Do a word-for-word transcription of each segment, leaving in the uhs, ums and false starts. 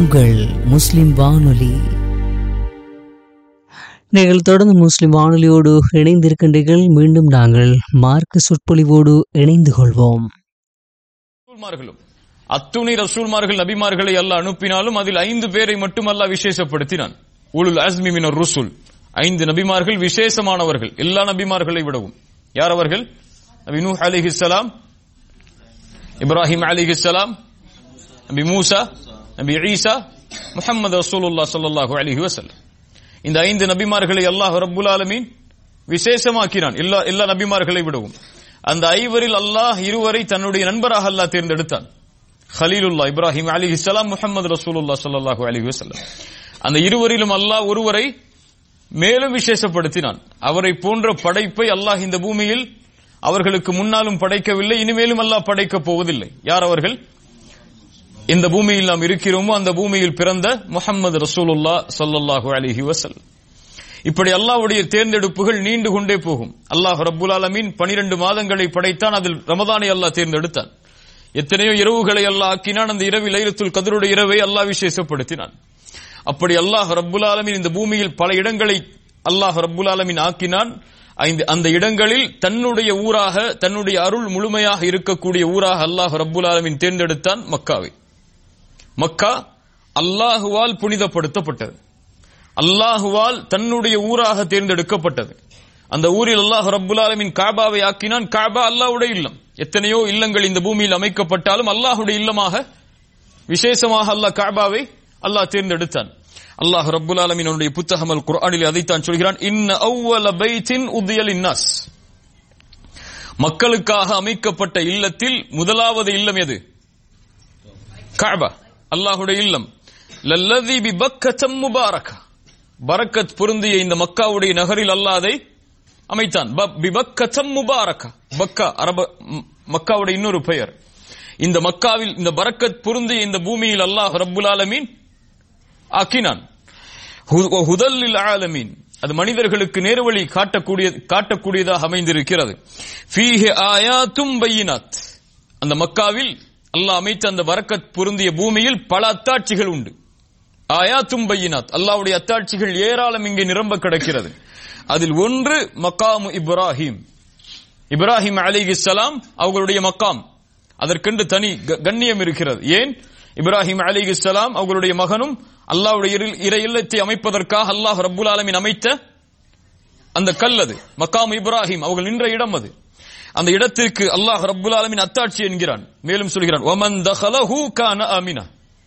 உங்கள் முஸ்லிம் வானொலி. நீங்கள் தொடர்ந்து முஸ்லிம் வானொலியோடு இணைந்திருக்கின்றீர்கள். மீண்டும் நாங்கள் மார்க்க சொற்பொழிவோடு இணைந்து கொள்வோம். அத்துணை ரசூல்மார்கள் நபிமார்களை அல்லாஹ் அனுப்பினாலும் அதில் ஐந்து பேரை மட்டும் அல்லாஹ் விசேஷப்படுத்தினான். உலுல் அஸ்மி மினர் ருசுல், ஐந்து நபிமார்கள் விசேஷமானவர்கள் எல்லா நபிமார்களை விடவும். யார் அவர்கள்? நபி நூஹ் அலைஹிஸ்ஸலாம், இப்ராஹிம் அலைஹிஸ்ஸலாம், நபி மூசா, நபி ஈசா, முஹம்மது ரசூலுல்லாஹ் ஸல்லல்லாஹு அலைஹி வஸல்லம். இந்த ஐந்து நபிமார்களை அல்லாஹ் ரப்புல் ஆலமீன் விசேஷமாக்கினான் எல்லா எல்லா நபிமார்களை விடவும். அந்த ஐவரில் அல்லாஹ் இருவரை தன்னுடைய நண்பராக அல்லாஹ் தேர்ந்தெடுத்தான். ஹலீலுல்லாஹ் இப்ராஹிம் அலைஹிஸ்ஸலாம், முஹம்மது ரசூலுல்லாஹ் ஸல்லல்லாஹு அலைஹி வஸல்லம். அந்த இருவரிலும் அல்லாஹ் ஒருவரை மேலும் விசேஷப்படுத்தினான். அவரை போன்ற படைப்பை அல்லாஹ் இந்த பூமியில் அவர்களுக்கு முன்னாலும் படைக்கவில்லை, இனிமேலும் அல்லாஹ் படைக்கப் போவதில்லை. யார் அவர்கள்? இந்த பூமியில் நாம் இருக்கிறோமோ அந்த பூமியில் பிறந்த முஹம்மது ரசூலுல்லாஹ் ஸல்லல்லாஹு அலைஹி வஸல்லம். இப்படி அல்லாஹ்வுடைய தேர்ந்தெடுப்புகள் நீண்டு கொண்டே போகும். அல்லாஹ் ரப்புல் ஆலமீன் பனிரெண்டு மாதங்களை படைத்தான். அதில் ரமதானை அல்லாஹ் தேர்ந்தெடுத்தான். எத்தனையோ இரவுகளை அல்லாஹ் ஆக்கினான். அந்த இரவில் லைலத்துல் கத்ருடைய இரவை அல்லாஹ் விசேஷப்படுத்தினான். அப்படி அல்லாஹ் ரப்புல் ஆலமீன் இந்த பூமியில் பல இடங்களை அல்லாஹ் ரப்புல் ஆலமீன் ஆக்கினான். அந்த இடங்களில் தன்னுடைய ஊராக, தன்னுடைய அருள் முழுமையாக இருக்கக்கூடிய ஊராக அல்லாஹ் ரப்புல் ஆலமீன் தேர்ந்தெடுத்தான் மக்காவை. மக்கா அல்லாஹுவால் புனிதப்படுத்தப்பட்டது, அல்லாஹுவால் தன்னுடைய ஊராக தேர்ந்தெடுக்கப்பட்டது. அந்த ஊரில் அல்லாஹ் ரப்புல் ஆலமீன் காபாவை ஆக்கினான். காபா அல்லாஹ்வுடைய இல்லம். எத்தனையோ இல்லங்கள் இந்த பூமியில் அமைக்கப்பட்டாலும் அல்லாஹ்வுடைய இல்லமாக விசேஷமாக அல்லாஹ் காபாவை அல்லாஹ் தேர்ந்தெடுத்தான். அல்லாஹ் ரப்புல் ஆலமீன் அவருடைய புத்தகம் அல் குர்ஆனில் அதைத்தான் சொல்கிறான். இன்ன அவ்வல பைத்தின் உதிய லின்னாஸ், மக்களுக்காக அமைக்கப்பட்ட இல்லத்தில் முதலாவது இல்லம் எது? கஅபா, அல்லாஹ்வுடைய இல்லம். லல்லதி பிபக்கத்தம் முபாரக்கா, பரக்கத் பொருந்திய இந்த மக்காவுடைய நகரில் அல்லாஹ் அதை அமைத்தான். பிபக்கத்தம் முபாரக்கா, பக்கா அரப மக்காவுடைய இன்னொரு பெயர். இந்த மக்காவில் இந்த பரக்கத் பொருந்திய இந்த பூமியில் அல்லாஹ் ரப்புல் ஆலமீன் ஆக்கினான். ஹுதல் லில் ஆலமீன், அது மனிதர்களுக்கு நேர்வழி காட்டக்கூடிய காட்டக்கூடியதாக அமைந்திருக்கிறது. ஃபீஹி ஆயாத்தும் பையினாத், அந்த மக்காவில் அல்லாஹ் அமைத்த அந்த பரக்கத் பொருந்திய பூமியில் பல அத்தாட்சிகள் உண்டு. ஆயாத்தும் பையினாத், அல்லாஹ்வுடைய அத்தாட்சிகள் ஏராளம் இங்கே நிரம்ப கிடக்கிறது. அதில் ஒன்று மக்காமு இப்ராஹிம், இப்ராஹிம் அலைஹிஸ்ஸலாம் அவர்களுடைய மக்காம். அதற்கென்று தனி கண்ணியம் இருக்கிறது. ஏன்? இப்ராஹிம் அலைஹிஸ்ஸலாம் அவர்களுடைய மகனும் அல்லாஹ்வுடைய இறை இல்லத்தை அமைப்பதற்காக அல்லாஹ் ரப்புல் ஆலமீன் அமைத்த அந்த கல் அது மக்காம் இப்ராஹிம், அவர்கள் நின்ற இடம் அது. அந்த இடத்திற்கு அல்லாஹ் ரப்புல் ஆலமீன் அத்தாட்சி என்கிறான். மேலும் சொல்கிறான், வமன் தഖலஹு கான ஆமினா,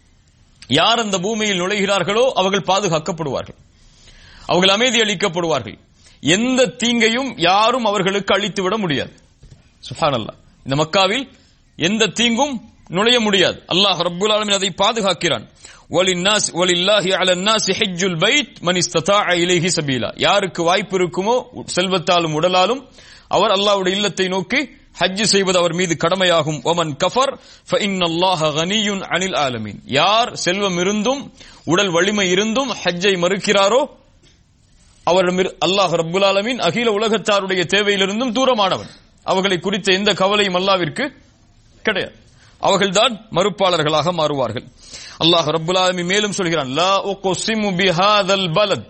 யார் அந்த பூமியில் நுழைகிறார்களோ அவர்கள் பாதுகாக்கப்படுவார்கள், அவர்கள் அமைதி அளிக்கப்படுவார்கள். எந்த தீங்கையும் யாரும் அவர்களுக்கு அளித்து விட முடியாது. சுப்ஹானல்லாஹ், இந்த மக்காவில் எந்த தீங்கும் நுழைய முடியாது. அல்லாஹ் ரப்புல் ஆலமீன் அதை பாதுகாக்கிறான். வலின்னாஸ் வலில்லாஹி அலன்னாஸ் ஹஜ்ஜுல் பைத் மன் இஸ்ததாஅ இலைஹி சபீலா, யாருக்கு வாய்ப்பு இருக்குமோ செல்வத்தாலும் உடலாலும் அவர் அல்லாஹ்வுடைய இல்லத்தை நோக்கி ஹஜ் செய்வது அவர் மீது கடமையாகும். வமன் கஃபர் ஃபஇன்னல்லாஹ கனியுன் அனில் ஆலமீன், யார் செல்வம் இருந்தும் உடல் வலிமை இருந்தும் ஹஜ்ஜை மறுக்கிறாரோ அவர் அல்லாஹ் ரப்புல் ஆலமீன் அகில உலகத்தாருடைய தேவையிலிருந்தும் தூரமானவன். அவர்களை குறித்த எந்த கவலையும் அல்லாஹ்விற்கு கிடையாது. அவர்கள்தான் மறுப்பாளர்களாக மாறுவார்கள். அல்லாஹ் ரப்புல் ஆலமீன் மேலும் சொல்கிறான், லா உக்ஸிமு பிஹாதல் பலத்,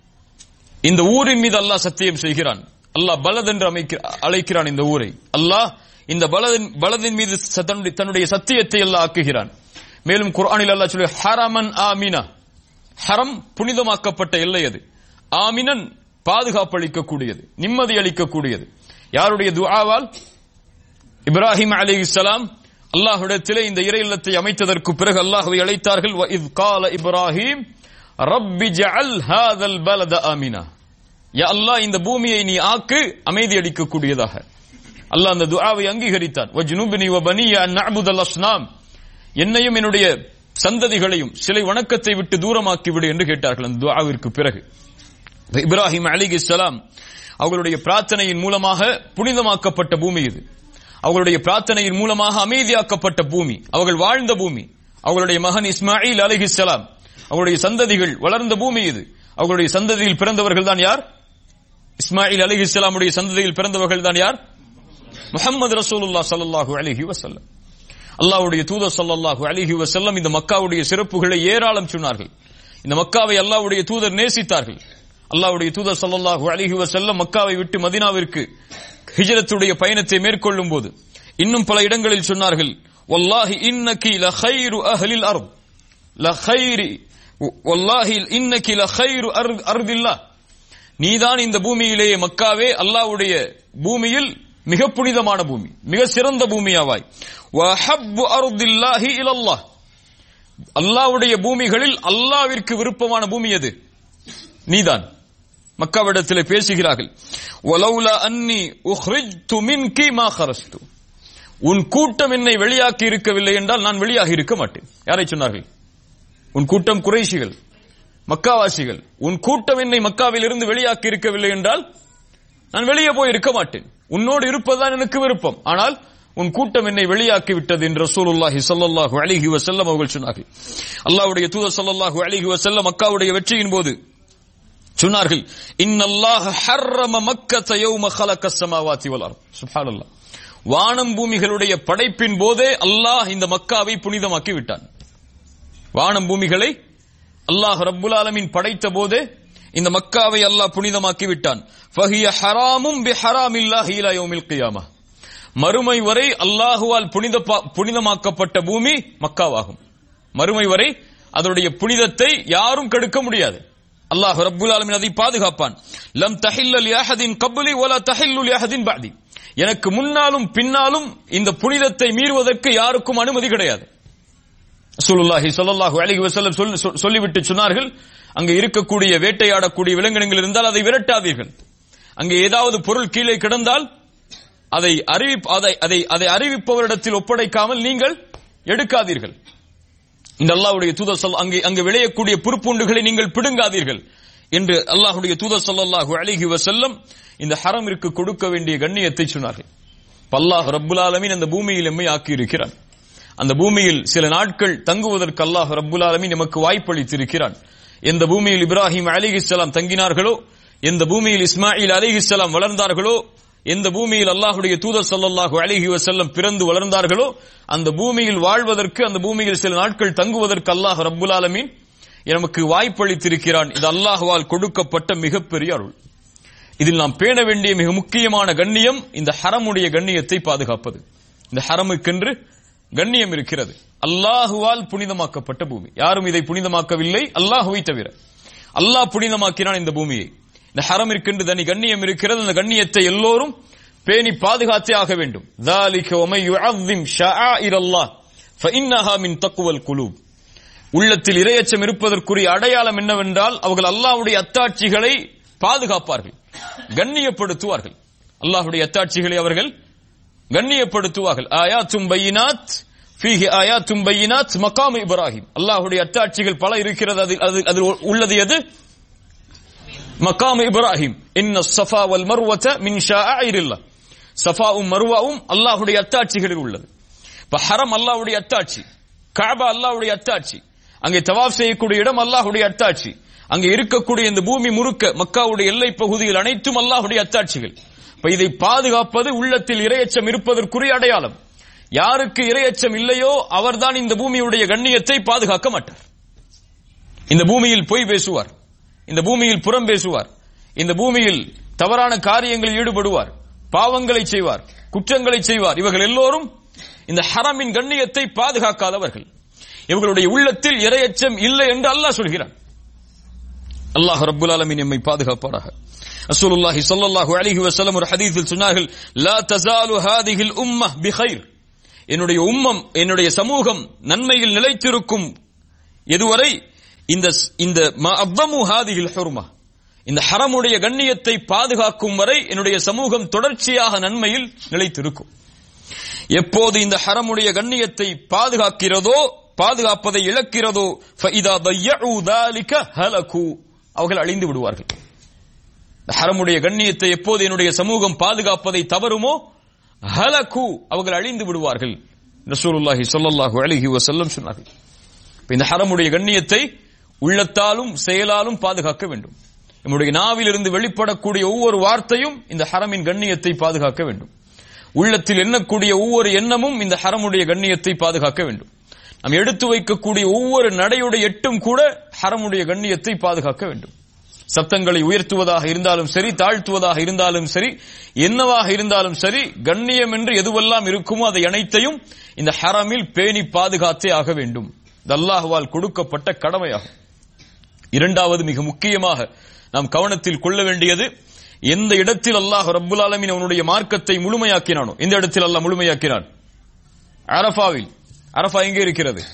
இந்த ஊரின் மீது அல்லாஹ் சத்தியம் செய்கிறான். அல்லாஹ் பலத் என்று அழைக்கிறான் இந்த ஊரை. அல்லாஹ் இந்த பலதின் பலதின் மீது தன்னுடைய சத்தியத்தை அல்லாஹ் ஆக்குகிறான். மேலும் குர்ஆனில் அல்லாஹ் சொல்லி, ஹரமன் ஆமினா, ஹரம் புனிதமாக்கப்பட்ட எல்லை அது. ஆமினன் பாதுகாப்பு அளிக்கக்கூடியது, நிம்மதி அளிக்கக்கூடியது. யாருடைய துஆவால்? இப்ராஹிம் அலைஹிஸ்ஸலாம் அல்லாஹ்விடத்திலே இந்த இறை இல்லத்தை அமைத்ததற்கு பிறகு அல்லாஹ்வை அழைத்தார்கள். வ இஸ் கால இப்ராஹிம் ரப்பி ஜஅல் ஹாதல் பலத ஆமினா, யா அல்லாஹ் இந்த பூமியை நீ ஆக்கு அமைதி அளிக்கக்கூடியதாக. அல்லாஹ் அந்த துஆவை அங்கீகரித்தான். வஜ்னுப்னி வ பனிய அன் நஅபுதல் அஸ்னாம், என்னையும் என்னுடைய சந்ததிகளையும் சிலை வணக்கத்தை விட்டு தூரமாக்கி விடு என்று கேட்டார்கள் அந்த துஆவிற்கு பிறகு. இப்ராஹிம் அலைஹிஸ்ஸலாம் அவர்களுடைய பிரார்த்தனையின் மூலமாக புனிதமாக்கப்பட்ட பூமி இது. அவர்களுடைய பிரார்த்தனையின் மூலமாக அமைதியாக்கப்பட்ட பூமி, அவர்கள் வாழ்ந்த பூமி. அவர்களுடைய மகன் இஸ்மாயில் அலைஹிஸ்ஸலாம் அவருடைய சந்ததிகள் வளர்ந்த பூமி இது. அவர்களுடைய சந்ததியில் பிறந்தவர்கள் தான் யார்? இஸ்மாயில் அலைஹிஸ்ஸலாமுடைய சந்ததியில் பிறந்தவர்கள் தான் யார்? முஹம்மது ரசூலுல்லாஹ் ஸல்லல்லாஹு அலைஹி வஸல்லம். அல்லாஹ்வுடைய தூதர் ஸல்லல்லாஹு அலைஹி வஸல்லம் இந்த மக்காவுடைய சிறப்புகளை ஏராளம் சொன்னார்கள். இந்த மக்காவை அல்லாஹ்வுடைய தூதர் நேசித்தார்கள். அல்லாஹ்வுடைய தூதர் ஸல்லல்லாஹு அலைஹி வஸல்லம் மக்காவை விட்டு மதீனாவிற்கு ஹிஜ்ரத்துடைய பயணத்தை மேற்கொள்ளும் போது இன்னும் பல இடங்களில் சொன்னார்கள், வல்லாஹி இன்னகி லகைரு அஹ்லில் அர்த் லகைரி வல்லாஹி இன்னகி லகைரு அர்தில்லாஹ், நீதான் இந்த பூமியிலேயே மக்காவே அல்லாஹ்வுடைய பூமியில் மிக புனிதமான பூமி, மிக சிறந்த பூமியாவாய். வஹப்பு அர்தில்லாஹி இலல்லாஹ், அல்லாஹ்வுடைய பூமிகளில் அல்லாஹ்விற்கு விருப்பமான பூமி எது? நீதான். மக்காவிடத்தில் பேசுகிறார்கள், வலௌலா அன்னி உக்ரிஜ்து மின்கி மா கரஸ்து, உன் கூட்டம் என்னை வெளியாக்கி இருக்கவில்லை என்றால் நான் வெளியாகி இருக்க மாட்டேன். யாரை சொன்னார்கள்? உன் கூட்டம் குறைஷிகள், மக்காவாசிகள். உன் கூட்டம் என்னை மக்காவில் இருந்து வெளியாக்கி இருக்கவில்லை என்றால் நான் வெளியே போய் இருக்க மாட்டேன். உன்னோடு இருப்பதுதான் எனக்கு விருப்பம், ஆனால் உன் கூட்டம் என்னை வெளியாக்கி விட்டது என்று ரசூலுல்லாஹி ஸல்லல்லாஹு அலைஹி வஸல்லம் அவர்கள் சொன்னார்கள். அல்லாஹ்வுடைய தூதர் ஸல்லல்லாஹு அலைஹி வஸல்லம் மக்காவுடைய வெற்றியின் போது சொன்னார்கள், இன்னல்லாஹ ஹர்ரம மக்கத யௌம ஹலகஸ் ஸமாவாதி வல் அர்த். சுப்ஹானல்லாஹ், வானம் பூமிகளுடைய படைப்பின் போதே அல்லாஹ் இந்த மக்காவை புனிதமாக்கி விட்டான். வானம் பூமிகளை அல்லாஹ் ரப்புல் ஆலமீன் படைத்த போதே இந்த மக்காவை அல்லாஹ் புனிதமாக்கி விட்டான். ஃபஹிய ஹராமும் பிஹராமில்லாஹி இலா யௌமில் கியாமah, மறுமை வரை அல்லாஹுவால் புனித புனிதமாக்கப்பட்ட பூமி மக்காவாகும். மறுமை வரை அதனுடைய புனிதத்தை யாரும் கெடுக்க முடியாது. அல்லாஹ் ரப்புல் ஆலமீன் அதை பாதுகாப்பான். லம் தஹில்ல லி அஹதின் கப்லி வலா தஹில்லு லி அஹதின் பஅதி, எனக்கு முன்னாலும் பின்னாலும் இந்த புனிதத்தை மீறுவதற்கு யாருக்கும் அனுமதி கிடையாது. ரசூலுல்லாஹி ஸல்லல்லாஹு அலைஹி வஸல்லம் சொல்லிவிட்டு சொன்னார்கள், அங்கே இருக்கக்கூடிய வேட்டையாடக்கூடிய விலங்கினங்கள் இருந்தால் அதை விரட்டாதீர்கள். அங்கே ஏதாவது பொருள் கீழே கிடந்தால் அதை அதை அதை அறிவிப்பவரிடத்தில் ஒப்படைக்காமல் நீங்கள் எடுக்காதீர்கள். இந்த அல்லாஹ்வுடைய தூதர் அங்கே அங்கே விளையக்கூடிய புற்பூண்டுகளை நீங்கள் பிடுங்காதீர்கள் என்று அல்லாஹ்வுடைய தூதர் ஸல்லல்லாஹு அலைஹி வஸல்லம் இந்த ஹரமிற்கு கொடுக்க வேண்டிய கண்ணியத்தை சொன்னார்கள். அல்லாஹ் ரப்புல் ஆலமீன் அந்த பூமியில் எம்மை ஆக்கி இருக்கிறான். அந்த பூமியில் சில நாட்கள் தங்குவதற்கு அல்லாஹ் ரப்புல் ஆலமீன் நமக்கு வாய்ப்பளித்திருக்கிறான். எந்த பூமியில் இப்ராஹிம் அலைஹிஸ்ஸலாம் தங்கினார்களோ, எந்த பூமியில் இஸ்மாயில் அலைஹிஸ்ஸலாம் வளர்ந்தார்களோ, எந்த பூமியில் அல்லாஹ்வுடைய தூதர் ஸல்லல்லாஹு அலைஹி வஸல்லம் பிறந்து வளர்ந்தார்களோ, அந்த பூமியில் வாழ்வதற்கு, அந்த பூமியில் சில நாட்கள் தங்குவதற்கு அல்லாஹ் ரப்புல் ஆலமீன் நமக்கு வாய்ப்பளித்திருக்கிறான். இது அல்லாஹ்வால் கொடுக்கப்பட்ட மிகப்பெரிய அருள். இதில் நாம் பேண வேண்டிய மிக முக்கியமான கண்ணியம் இந்த ஹரமுடைய கண்ணியத்தை பாதுகாப்பது. இந்த ஹரமுக்கென்று கண்ணியம் இருக்கிறது. அல்லாஹுவால் புனிதமாக்கப்பட்ட பூமி, யாரும் இதை புனிதமாக்கவில்லை அல்லாஹுவை தவிர. அல்லாஹ் புனிதமாக்கினான் இந்த பூமியை. இந்த ஹரமிற்கென்று தனி கண்ணியம் இருக்கிறது. அந்த கண்ணியத்தை எல்லோரும் பேணி பாதுகாத்தே ஆக வேண்டும். ذَلِكَ وَمَن يُعَظِّمْ شَعَائِرَ اللَّهِ فَإِنَّهَا مِن تَقْوَى الْقُلُوبِ, உள்ளத்தில் இறையச்சம் இருப்பதற்குரிய அடையாளம் என்னவென்றால் அவர்கள் அல்லாஹ்வுடைய அத்தாட்சிகளை பாதுகாப்பார்கள், கண்ணியப்படுத்துவார்கள். அல்லாஹ்வுடைய அத்தாட்சிகளை அவர்கள் கண்ணியப்படுத்துவார்கள். ஆயாத்தும் பையினாத் ஃபீஹி ஆயாத்தும் பையினாத் மகாம் இப்ராஹிம், அல்லாஹ்வுடைய அத்தாட்சிகள் பல இருக்கிறது. அதில் அதில் உள்ளது எது? மகாம் இப்ராஹிம். இன்ன ஸஃபா வல் மர்வத மின் ஷாஇரில்லாஹ், ஸஃபாவும் மர்வாவும் அல்லாஹ்வுடைய அத்தாட்சிகளில் உள்ளது. இப்ப ஹரம் அல்லாஹ்வுடைய அத்தாட்சி, கஅபா அல்லாஹ்வுடைய அத்தாட்சி, அங்கே தவாஃப் செய்யக்கூடிய இடம் அல்லாஹ்வுடைய அத்தாட்சி, அங்கே இருக்கக்கூடிய இந்த பூமி முழுக்க மக்காவுடைய எல்லை பகுதியில் அனைத்தும் அல்லாஹ்வுடைய அத்தாட்சிகள். இப்ப இதை பாதுகாப்பது உள்ளத்தில் இறையச்சம் இருப்பதற்குரிய அடையாளம். யாருக்கு இறையச்சம் இல்லையோ அவர்தான் இந்த பூமியுடைய கண்ணியத்தை பாதுகாக்க மாட்டார். இந்த பூமியில் பொய் பேசுவார், இந்த பூமியில் புறம் பேசுவார், இந்த பூமியில் தவறான காரியங்களில் ஈடுபடுவார், பாவங்களை செய்வார், குற்றங்களை செய்வார். இவர்கள் எல்லோரும் இந்த ஹரமின் கண்ணியத்தை பாதுகாக்காதவர்கள். இவர்களுடைய உள்ளத்தில் இறையச்சம் இல்லை என்று அல்லாஹ் சொல்கிறான். அல்லாஹ் ரப்புல் ஆலமீன் நம்மை பாதுகாப்பாராக. ரசூலுல்லாஹி ஸல்லல்லாஹு அலைஹி வஸல்லம் ஒரு ஹதீஸில் சொன்னார்கள், லா தஸாலு ஹாதிஹில் உம்மஹ் பிகைர், என்னுடைய உம்மம், என்னுடைய சமூகம் நன்மையில் நிலைத்திருக்கும் எதுவரை இந்த இந்த மஅவ்வமு ஹாதிஹில் ஹுர்மா, இந்த ஹரமுடைய கண்ணியத்தை பாதுகாக்கும் வரை என்னுடைய சமூகம் தொடர்ச்சியாக நன்மையில் நிலைத்திருக்கும். எப்போது இந்த ஹரமுடைய கண்ணியத்தை பாதுகாக்கிறதோ, பாதுகாப்பதை இழக்கிறதோ, ஃபஇதா தய்யஉ ذلك ஹலகு, அவர்கள் அழிந்து விடுவார்கள். ஹரமுடைய கண்ணியத்தை எப்போது என்னுடைய சமூகம் பாதுகாப்பதை தவறுமோ, ஹலகு, அவர்கள் அழிந்து விடுவார்கள். ரசூலுல்லாஹி ஸல்லல்லாஹு அலைஹி வஸல்லம் சொன்னார்கள். இந்த ஹரமுடைய கண்ணியத்தை உள்ளத்தாலும் செயலாலும் பாதுகாக்க வேண்டும். நம்முடைய நாவிலிருந்து வெளிப்படக்கூடிய ஒவ்வொரு வார்த்தையும் இந்த ஹரமின் கண்ணியத்தை பாதுகாக்க வேண்டும். உள்ளத்தில் எண்ணக்கூடிய ஒவ்வொரு எண்ணமும் இந்த ஹரமுடைய கண்ணியத்தை பாதுகாக்க வேண்டும். நாம் எடுத்து வைக்கக்கூடிய ஒவ்வொரு நடையுடைய எட்டும் கூட ஹரமுடைய கண்ணியத்தை பாதுகாக்க வேண்டும். சத்தங்களை உயர்த்துவதாக இருந்தாலும் சரி, தாழ்த்துவதாக இருந்தாலும் சரி, என்னவாக இருந்தாலும் சரி, கண்ணியம் என்று எதுவெல்லாம் இருக்குமோ அதை அனைத்தையும் இந்த ஹரமில் பேணி பாதுகாத்தே ஆக வேண்டும். இது அல்லாஹ்வால் கொடுக்கப்பட்ட கடமையாகும். இரண்டாவது மிக முக்கியமாக நாம் கவனத்தில் கொள்ள வேண்டியது, எந்த இடத்தில் அல்லாஹ் ரப்புல் ஆலமீன் அவனுடைய மார்க்கத்தை முழுமையாக்கினானோ, இந்த இடத்தில் அல்லாஹ் முழுமையாக்கினான். அரஃபாவில், அரஃபா எங்கே இருக்கிறது?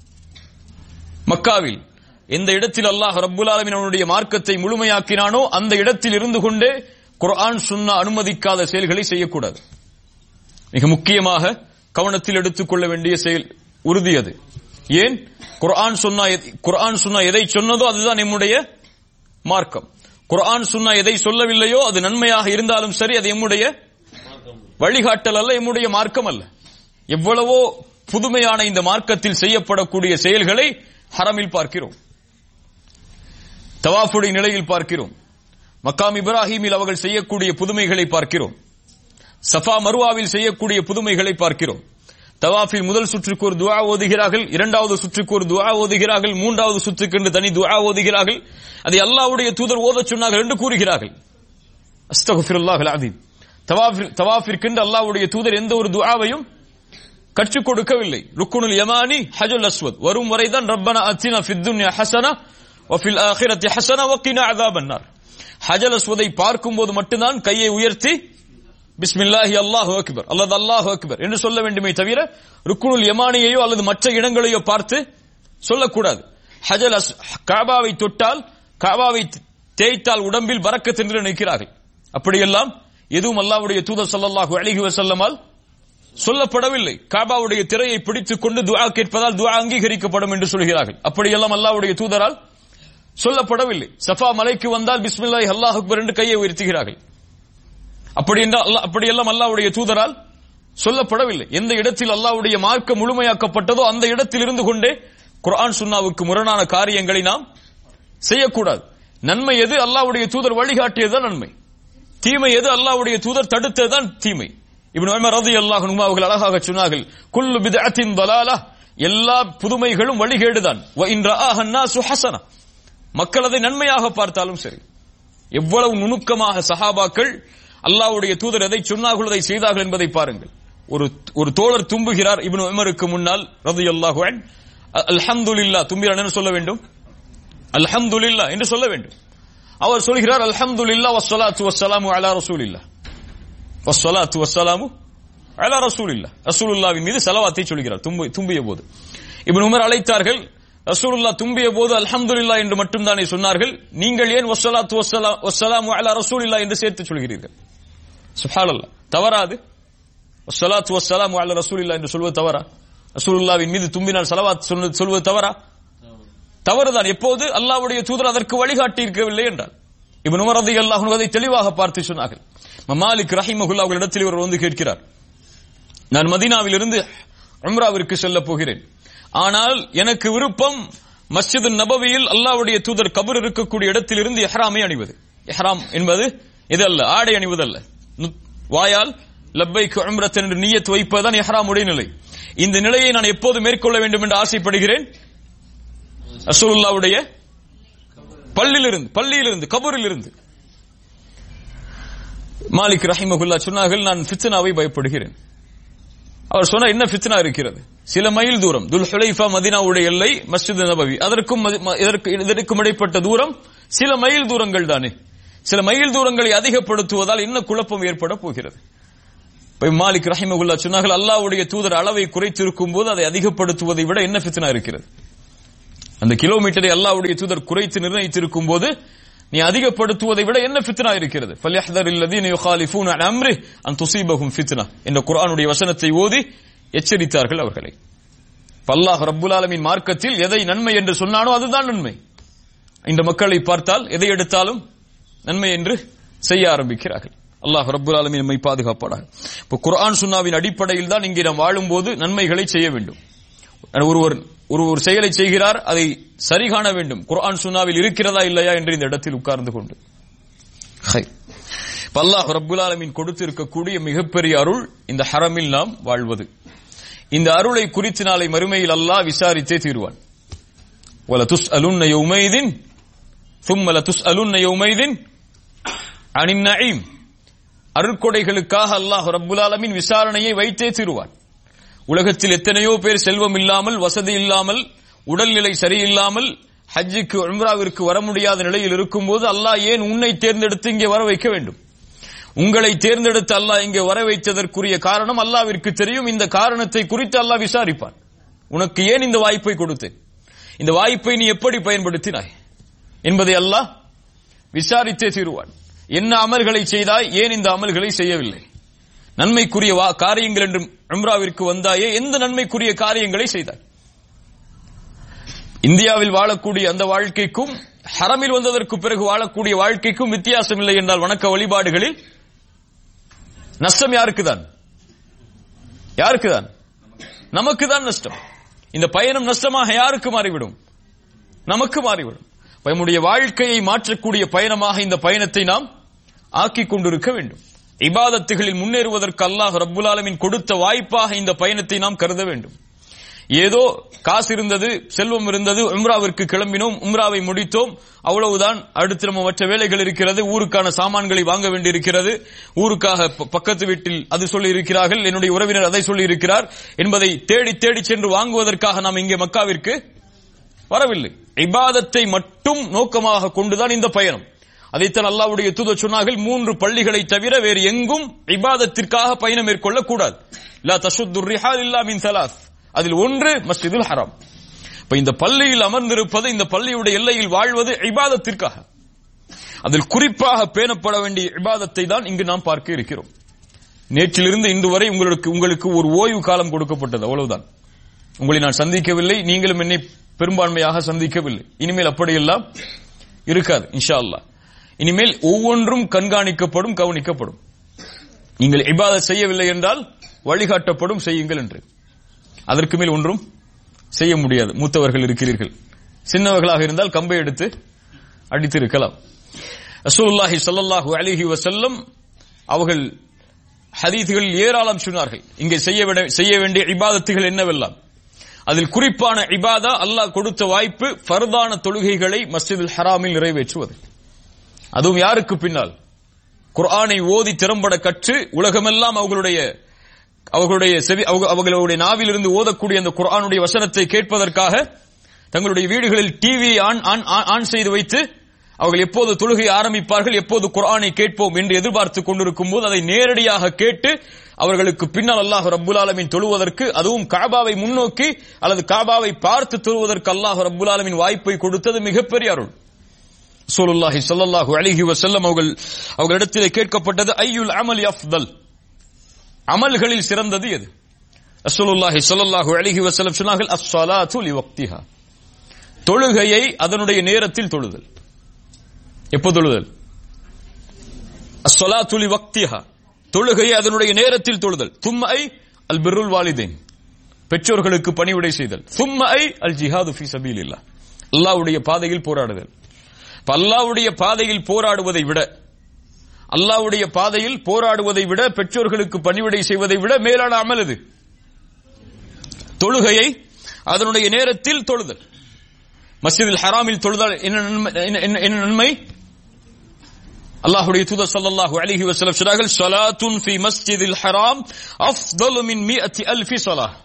மக்காவில். எந்த இடத்தில் அல்லாஹ் ரப்புல் ஆலமீன் அவனுடைய மார்க்கத்தை முழுமையாக்கினானோ அந்த இடத்தில் இருந்து கொண்டே குர்ஆன் சுன்னா அனுமதிக்காத செயல்களை செய்யக்கூடாது. மிக முக்கியமாக கவனத்தில் எடுத்துக்கொள்ள வேண்டிய செயல் உறுதி அது. ஏன்? குர்ஆன் சுன்னா குர்ஆன் சுன்னா எதை சொன்னதோ அதுதான் நம்முடைய மார்க்கம். குர்ஆன் சுன்னா எதை சொல்லவில்லையோ அது நன்மையாக இருந்தாலும் சரி, அது நம்முடைய வழிகாட்டல் அல்ல, நம்முடைய மார்க்கம் அல்ல. எவ்வளவோ புதுமையான இந்த மார்க்கத்தில் செய்யப்படக்கூடிய செயல்களை ஹரமில் பார்க்கிறோம், தவாஃபுடைய நிலையில் பார்க்கிறோம், மக்காம் இப்ராஹீமில் அவர்கள் செய்யக்கூடிய புதுமைகளை பார்க்கிறோம், சஃபா மர்வாவில் செய்யக்கூடிய புதுமைகளை பார்க்கிறோம். தவாஃபில் முதல் சுற்றுக்கு ஒரு துஆ ஓதுகிறார்கள், இரண்டாவது சுற்றுக்கு ஒரு துஆ ஓதுகிறார்கள், மூன்றாவது சுற்றுக்கு என்று தனி துஆ ஓதுகிறார்கள். அதை அல்லாஹ்வுடைய தூதர் ஓதச் சொன்னார்கள் என்று கூறுகிறார்கள். அஸ்தக்ஃபிருல்லாஹல் அஸீம். தவாஃபில் தவாஃபிற்கென்று அல்லாஹ்வுடைய தூதர் எந்த ஒரு துஆவையும் கற்றுக் கொடுக்கவில்லை. ருக்குனுல் யமானி, ஹஜ்ருல் அஸ்வத் வரும் வரைதான் ரப்பனா அத்தினா ஃபித் துன்யா ஹஸனா வ ஃபில் ஆখিরাতি ஹஸனா வ கினா அஸாபன்னார். ஹஜ்ருல் அஸ்வதை பார்க்கும்போது மட்டும்தான் கையை உயர்த்தி பிஸ்மில்லாஹி அல்லாஹு அக்பர், அல்லது அல்லாஹு அக்பர் என்று சொல்ல வேண்டுமே தவிர ருக்குனுல் யமானியையோ அல்லது மற்ற இடங்களையோ பார்த்து சொல்லக்கூடாது. ஹஜ்ருல் அஸ் கஅபாவை தொட்டால், கஅபாவை தேய்த்தால் உடம்பில் பரக்கத் என்று நினைக்கிறார்கள். அப்படியெல்லாம் எதுவும் அல்லாஹ்வுடைய தூதர் ஸல்லல்லாஹு அலைஹி வஸல்லமால் சொல்லப்படவில்லை. கஅபாவுடைய திரையை பிடித்துக் கொண்டு துஆ கேட்பதால் துஆ அங்கீகரிக்கப்படும் என்று சொல்கிறார்கள். அப்படியெல்லாம் அல்லாஹ்வுடைய தூதரால் சொல்லப்படவில்லை. சஃபா மலைக்கு வந்தால் பிஸ்மில்லாஹி அல்லாஹு அக்பர் என்று கையை உயர்த்துகிறார்கள். அப்படி என்றால் அப்படியெல்லாம் அல்லாஹ்வுடைய தூதரால் சொல்லப்படவில்லை. எந்த இடத்தில் அல்லாஹ்வுடைய மார்க்கம் முழுமையாக்கப்பட்டதோ அந்த இடத்தில் இருந்து கொண்டே குர்ஆன் சுன்னாவுக்கு முரணான காரியங்களை நாம் செய்யக்கூடாது. நன்மை எது? அல்லாஹ்வுடைய தூதர் வழிகாட்டியதுதான் நன்மை. தீமை எது? அல்லாஹ்வுடைய தூதர் தடுத்ததுதான் தீமை. இப்னு உமர் ரலியல்லாஹு அன்ஹு அவர்கள் அழகாக சொன்னார்கள், குல்லு பித்அத்தின் தலாலா, எல்லா புதுமைகளும் வழிகேடுதான். வ இன் ரஆஹ அன்னாசு ஹஸனா, மக்கள் அதை நன்மையாக பார்த்தாலும் சரி. எவ்வளவு நுணுக்கமாக சஹாபாக்கள் அல்லாஹ்வுடைய தூதர் எதை சொன்னார்கள் அதை செய்தார்கள் என்பதை பாருங்கள். ஒரு ஒரு தோழர் தும்புகிறார் இப்னு உமருக்கு முன்னால் ரலியல்லாஹு அன்ஹு, அல்ஹம்துலில்லாஹ், தும்பினார் என்ன சொல்ல வேண்டும்? அல்ஹம்துலில்லாஹ் என்று சொல்ல வேண்டும். அவர் சொல்கிறார் அல்ஹம்துலில்லாஹ் வஸ்ஸலாத்து வஸ்ஸலாமு அலா ரசூலில்லாஹ், வஸ்ஸலாத்து வஸ்ஸலாமு அலா ரசூலில்லாஹ், ரசூலுல்லாஹ்வின் மீது ஸலவாத்தை சொல்கிறார் தும்பிய போது. இப்னு உமர் அழைத்தார்கள், ரசூலுல்லாஹ் தும்பிய போது அல்ஹம்துலில்லாஹ் என்று மட்டும் தானே சொன்னார்கள், நீங்கள் ஏன் வஸ்ஸலாத்து வஸ்ஸலாமு அலா ரசூலில்லாஹ் என்று சேர்த்து சொல்கிறீர்கள்? சுப்ஹானல்லாஹ், தவறாது? வஸ்ஸலாத்து வஸ்ஸலாமு அலா ரசூலில்லாஹ் என்று சொல்வது தவறா? ரசூலுல்லாஹ்வின் மீது தும்பினால் ஸலவாத் சொல்வது தவறா? தவறுதான். எப்போது? அல்லாஹ்வுடைய தூதர் அதற்கு வழிகாட்டி இருக்கவில்லை என்றால். இப்னு உமர் ரலியல்லாஹு அன்ஹு அதை தெளிவாக பார்த்து சொன்னார்கள். மாலிக் ரஹிமஹுல்லாஹ் அவர்களிடத்தில் இவர் வந்து கேட்கிறார், நான் மதீனாவிலிருந்து உம்ராவிற்கு செல்ல போகிறேன், ஆனால் எனக்கு விருப்பம் மஸ்ஜித் நபவியில் அல்லாஹ்வுடைய தூதர் கபர் இருக்கக்கூடிய இடத்திலிருந்து இஹ்ராமை அணிவது. இஹ்ராம் என்பது இது அல்ல, ஆடை அணிவது அல்ல. வாயால் லப்பைக் உம்ரத்தன் என்று நியத் வைப்பதுதான் இஹ்ராமுடைய நிலை. இந்த நிலையை நான் எப்போது மேற்கொள்ள வேண்டும் என்று ஆசைப்படுகிறேன்? ரசூலுல்லாஹ்வுடைய பள்ளியிலிருந்து, பள்ளியிலிருந்து, கபரிலிருந்து. மாலிக் ரஹிமஹுல்லாஹ் சொன்னார்கள், நான் ஃபித்னாவை பயப்படுகிறேன். அவர் சொன்ன, என்ன ஃபித்னா இருக்கிறது? சில மைல் தூரம், துல் ஹுலைஃபா மதீனாவுடைய எல்லை, மஸ்ஜித் நபவி, அதற்கும் இதற்கும் இடைப்பட்ட தூரம் சில மைல் தூரங்கள் தானே. சில மைல் தூரங்களை அதிகப்படுத்துவதால் என்ன குழப்பம் ஏற்பட போகிறது? மாலிக் ரஹிமஹுல்லாஹ் சொன்னார்கள், அல்லாஹ்வுடைய தூதர் அளவை குறைத்திருக்கும் போது அதை அதிகப்படுத்துவதை விட என்ன ஃபித்னா இருக்கிறது? அந்த கிலோமீட்டரை அல்லாஹ்வுடைய தூதர் குறைத்து நிர்ணயித்திருக்கும் போது நீ அதிகப்படுத்துவதை விட என்ன ஃபித்னா இருக்கிறது? ஃபல்யஹ்தரில் லதீன யுகாலிஃபூன அன் அம்ரிஹி அன் துஸீபஹும் ஃபித்னா என்ற குர்ஆனுடைய வசனத்தை ஓதி எச்சரித்தார்கள் அவர்களை. அல்லாஹ் ரப்புல் ஆலமீன் மார்க்கத்தில் எதை நன்மை என்று சொன்னானோ அதுதான் நன்மை. இந்த மக்களை பார்த்தால் எதை எடுத்தாலும் நன்மை என்று செய்ய ஆரம்பிக்கிறார்கள். அல்லாஹ் ரப்புல் ஆலமீன் நம்மை பாதுகாப்பானாக. இப்போ குர்ஆன் சுன்னாவின் அடிப்படையில் தான் இங்கே நாம் வாழும்போது நன்மைகளை செய்ய வேண்டும். ஒருவர் ஒரு ஒரு செயலை செய்கிறார், அதை சரி காண வேண்டும். குர்ஆன் சுன்னாவில் இருக்கிறதா இல்லையா என்று இந்த இடத்தில் உட்கார்ந்து கொண்டு அல்லாஹ் ரப்புல் ஆலமீன் கொடுத்திருக்கக்கூடிய மிகப்பெரிய அருள் இந்த ஹரமில் நாம் வாழ்வது. இந்த அருளை குறித்து நாளை மறுமையில் அல்லாஹ் விசாரித்தே தீர்வான். வல துஸ்அலுன்ன யௌமைதின் ثم لتسألن يومئذ عن النعيم. அருட்கொடைகளுக்காக அல்லாஹ் ரப்புல் ஆலமீன் விசாரணையை வைத்தே தீருவான். உலகத்தில் எத்தனையோ பேர் செல்வம் இல்லாமல், வசதி இல்லாமல், உடல்நிலை சரியில்லாமல் ஹஜ்ஜுக்கு உம்ராவிற்கு வர முடியாத நிலையில் இருக்கும்போது அல்லாஹ் ஏன் உன்னை தேர்ந்தெடுத்து இங்கே வர வைக்க வேண்டும்? உங்களை தேர்ந்தெடுத்து அல்லாஹ் இங்கே வர வைத்ததற்குரிய காரணம் அல்லாஹ்விற்கு தெரியும். இந்த காரணத்தை குறித்து அல்லாஹ் விசாரிப்பான். உனக்கு ஏன் இந்த வாய்ப்பை கொடுத்தேன், இந்த வாய்ப்பை நீ எப்படி பயன்படுத்தினாய் என்பதை அல்லாஹ் விசாரித்தே தீருவான். என்ன அமல்களை செய்தாய், ஏன் இந்த அமல்களை செய்யவில்லை? நன்மைக்குரிய காரியங்கள் என்று உம்ராவிற்கு வந்தாயே, எந்த நன்மைக்குரிய காரியங்களை செய்தாய்? இந்தியாவில் வாழக்கூடிய அந்த வாழ்க்கைக்கும் ஹரமில் வந்ததற்கு பிறகு வாழக்கூடிய வாழ்க்கைக்கும் வித்தியாசம் இல்லை என்றால் வணக்க வழிபாடுகளில் நஷ்டம் யாருக்குதான்? யாருக்குதான்? நமக்குதான் நஷ்டம். இந்த பயணம் நஷ்டமாக யாருக்கு மாறிவிடும்? நமக்கு மாறிவிடும். நம்முடைய வாழ்க்கையை மாற்றக்கூடிய பயணமாக இந்த பயணத்தை நாம் ஆக்கிக் கொண்டிருக்க வேண்டும். இபாதத்துகளில் முன்னேறுவதற்கு அல்லாஹ் ரப்புல் ஆலமீன் கொடுத்த வாய்ப்பாக இந்த பயணத்தை நாம் கருத வேண்டும். ஏதோ காசு இருந்தது, செல்வம் இருந்தது, உம்ராவிற்கு கிளம்பினோம், உம்ராவை முடித்தோம், அவ்வளவுதான். அடுத்து நம்ம மற்ற வேலைகள் இருக்கிறது, ஊருக்கான சாமான்களை வாங்க வேண்டியிருக்கிறது, ஊருக்காக பக்கத்து வீட்டில் அது சொல்லி இருக்கிறார்கள், என்னுடைய உறவினர் அதை சொல்லி இருக்கிறார் என்பதை தேடி தேடி சென்று வாங்குவதற்காக நாம் இங்கே மக்காவிற்கு வரவில்லை. இபாதத்தை மட்டும் நோக்கமாக கொண்டுதான் இந்த பயணம். அதைத்தான் அல்லாஹ்வுடைய தூதர் சொன்னார்கள், மூன்று பள்ளிகளை தவிர வேறு எங்கும் இபாதத்திற்காக பயணம் மேற்கொள்ளக் கூடாது. லா தஷுத்துர் ரிஹால் இல்லா மின் ஸலாஸ். அதில் ஒன்று மஸ்ஜிதுல் ஹராம். இப்ப இந்த பள்ளியில் அமர்ந்திருப்பது, இந்த பள்ளியுடைய எல்லையில் வாழ்வது இபாதத்திற்காக. அதில் குறிப்பாக பேணப்பட வேண்டிய இபாதத்தை தான் இங்கு நாம் பார்க்க இருக்கிறோம். நேற்றிலிருந்து இன்று வரை உங்களுக்கு உங்களுக்கு ஒரு ஓய்வு காலம் கொடுக்கப்பட்டது, அவ்வளவுதான். உங்களை நான் சந்திக்கவில்லை, நீங்களும் என்னை பெரும்பான்மையாக சந்திக்கவில்லை. இனிமேல் அப்படியெல்லாம் இருக்காது இன்ஷா அல்லாஹ். இனிமேல் ஒவ்வொன்றும் கண்காணிக்கப்படும், கவனிக்கப்படும். நீங்கள் இபாதத் செய்யவில்லை என்றால் வழிகாட்டப்படும், செய்யுங்கள் என்று. அதற்கு மேல் ஒன்றும் செய்ய முடியாது. மூத்தவர்கள் இருக்கிறீர்கள், சின்னவர்களாக இருந்தால் கம்பை எடுத்து அடித்து இருக்கலாம். ரசூலுல்லாஹி ஸல்லல்லாஹு அலைஹி வஸல்லம் அவர்கள் ஹதீஸ்களில் ஏராளம் சொன்னார்கள் இங்கே செய்ய வேண்டிய இபாதத்துகள் என்னவெல்லாம். அதில் குறிப்பான இபாதா அல்லாஹ் கொடுத்த வாய்ப்பு ஃபர்தான தொழுகைகளை மஸ்ஜிதுல் ஹராமில் நிறைவேற்றுவது. அதுவும் யாருக்கு பின்னால்? குர்ஆனை ஓதி திறம்பட கற்று உலகமெல்லாம் அவர்களுடைய அவர்களுடைய செவி அவர்களுடைய நாவிலிருந்து ஓதக்கூடிய அந்த குர்ஆனுடைய வசனத்தை கேட்பதற்காக தங்களுடைய வீடுகளில் டிவியை ஆன் ஆன் செய்து வைத்து அவர்கள் எப்போது தொழுகை ஆரம்பிப்பார்கள், எப்போது குர்ஆனை கேட்போம் என்று எதிர்பார்த்துக் கொண்டிருக்கும் போது அதை நேரடியாக கேட்டு அவர்களுக்கு பின்னால் அல்லாஹ் ரப்புல் ஆலமீன் தொழுவதற்கு, அதுவும் காபாவை முன்னோக்கி அல்லது காபாவை பார்த்து தொழுவதற்கு அல்லாஹ் ரப்புல் ஆலமீன் வாய்ப்பை கொடுத்தது மிகப்பெரிய அருள். ரசூலுல்லாஹி ஸல்லல்லாஹு அலைஹி வஸல்லம் அவர்கள் அவர்களிடத்திலே கேட்கப்பட்டது, ஐயுல் அமலி அஃதல், அமல்களில் சிறந்தது எது? ரசூலுல்லாஹி ஸல்லல்லாஹு அலைஹி வஸல்லம் சொன்னார்கள், அஸ்ஸலாத்து லிவக்திஹா, தொழுகையை அதனுடைய நேரத்தில் தொழுதல். எப்போ தொழுதல்? அஸ்ஸலாத்து லிவக்திஹா, தொழுகையை அதனுடைய நேரத்தில் தொழுதல். தும்மை அல் பிர்ருல் வாலிதைன், பெற்றோர்களுக்கு பணிவிடை செய்தல். தும்மை அல் ஜிஹாது ஃபீ சபீலில்லாஹ், அல்லாஹ்வுடைய பாதையில் போராடுதல். அல்லாஹ்வுடைய பாதையில் போராடுவதை விட அல்லாஹ்வுடைய பாதையில் போராடுவதை விட பெற்றோர்களுக்கு பணிவிடை செய்வதை விட மேலான அமல் இது. தொழுகையை அதனுடைய நேரத்தில் தொழுதல். மஸ்ஜிதுல் ஹராமில் தொழுதல் என்ன நன்மை? அல்லாஹ்வுடைய தூதர் ஸல்லல்லாஹு அலைஹி வஸல்லம் சொன்னார்கள், ஸலாத்துன் ஃபீ மஸ்ஜிதில் ஹராம் அஃதலு மின் மிஅத்தி அல்ஃபி ஸலாஹ்.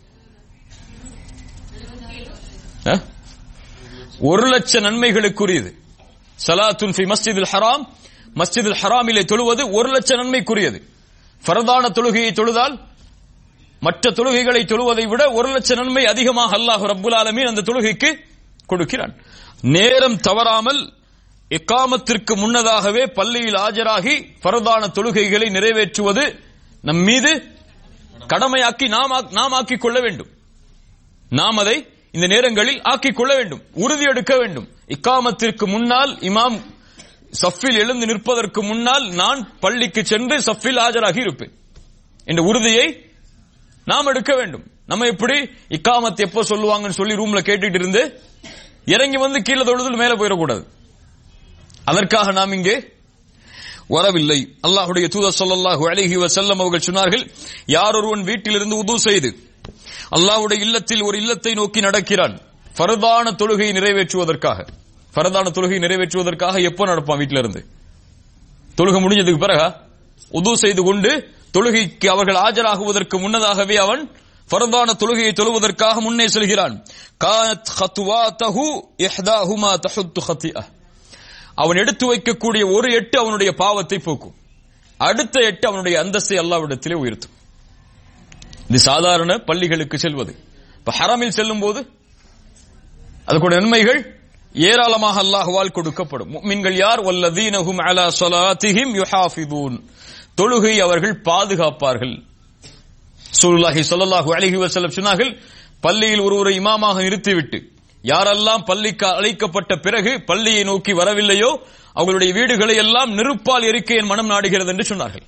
ஒரு லட்சம் நன்மைகளுக்குரியது. ஸலாத்துன் ஃபீ மஸ்ஜிதில் ஹராம், மஸ்ஜிதுல் ஹராமிலே தொழுவது ஒரு லட்சம் நன்மைக்குரியது. ஃபர்தான தொழுகையை தொழுதால் மற்ற தொழுகைகளை தொழுவதை விட ஒரு லட்சம் நன்மை அதிகமாக அல்லாஹ் ரப்புல் ஆலமீன் அந்த தொழுகைக்கு கொடுக்கிறான். நேரம் தவறாமல் இக்காமத்திற்கு முன்னதாகவே பள்ளியில் ஆஜராகி ஃபர்தான தொழுகைகளை நிறைவேற்றுவது நம் மீது கடமையாக்கி நாம் ஆக்கிக் கொள்ள வேண்டும். நாம் அதை இந்த நேரங்களில் ஆக்கிக் கொள்ள வேண்டும், உறுதி எடுக்க வேண்டும். இக்காமத்திற்கு முன்னால் இமாம் சஃபில் எழுந்து நிற்பதற்கு முன்னால் நான் பள்ளிக்கு சென்று சஃபில் ஆஜராகி இருப்பேன் என்ற உறுதியை நாம் எடுக்க வேண்டும். நம்ம எப்படி இக்காமத் எப்போ சொல்லுவாங்கன்னு சொல்லி ரூம்ல கேட்டுட்டு இருந்து இறங்கி வந்து கீழே தொழுது மேல போயிடக்கூடாது. அதற்காக நாம் இங்கே வரவில்லை. அல்லாஹ்வுடைய தூதர் ஸல்லல்லாஹு அலைஹி வஸல்லம் அவர்கள் சொன்னார்கள், யார் ஒருவன் வீட்டிலிருந்து உது செய்து அல்லாஹ்வுடைய இல்லத்தில் ஒரு இல்லத்தை நோக்கி நடக்கிறான், ஃபர்தான தொழுகையை நிறைவேற்றுவதற்காக, ஃபர்தான தொழுகையை நிறைவேற்றுவதற்காக எப்போ நடப்பான்? வீட்டில இருந்து தொழுகை முடிஞ்சதுக்கு பிறகு உது செய்து கொண்டு தொழுகைக்கு அவர்கள் ஆஜராகுவதற்கு முன்னதாகவே அவன் ஃபர்தான தொழுகையை தொழுவதற்காக முன்னே செல்கிறான். கானத் ஹத்வாதஹு இஹ்தாஹுமா தஹுத்து ஹத்திஅ, அவன் எடுத்து வைக்கக்கூடிய ஒரு எட்டு அவனுடைய பாவத்தை போக்கும், அடுத்த எட்டு அவனுடைய அந்தஸ்தை அல்லாஹ்விடத்திலே உயர்த்தும். இது சாதாரண பள்ளிகளுக்கு செல்வது. இப்ப ஹரமில் செல்லும் போது அதுக்குடைய நன்மைகள் ஏராளமாக அல்லாஹ்வால் கொடுக்கப்படும். முஃமின்கள் யார்? வல்லதீன ஹும் அலா ஸலாத்திஹிம் யுஹாஃபிதூன், தொழுகை அவர்கள் பாதுகாப்பார்கள். ரசூலுல்லாஹி ஸல்லல்லாஹு அலைஹி வஸல்லம் சொன்னார்கள், பள்ளியில் ஒருவரை இமாமாக நிறுத்திவிட்டு யாரெல்லாம் பள்ளிக்கு அழைக்கப்பட்ட பிறகு பள்ளியை நோக்கி வரவில்லையோ அவர்களுடைய வீடுகளை எல்லாம் நெருப்பால் எரிக்க என் மனம் நாடுகிறது என்று சொன்னார்கள்.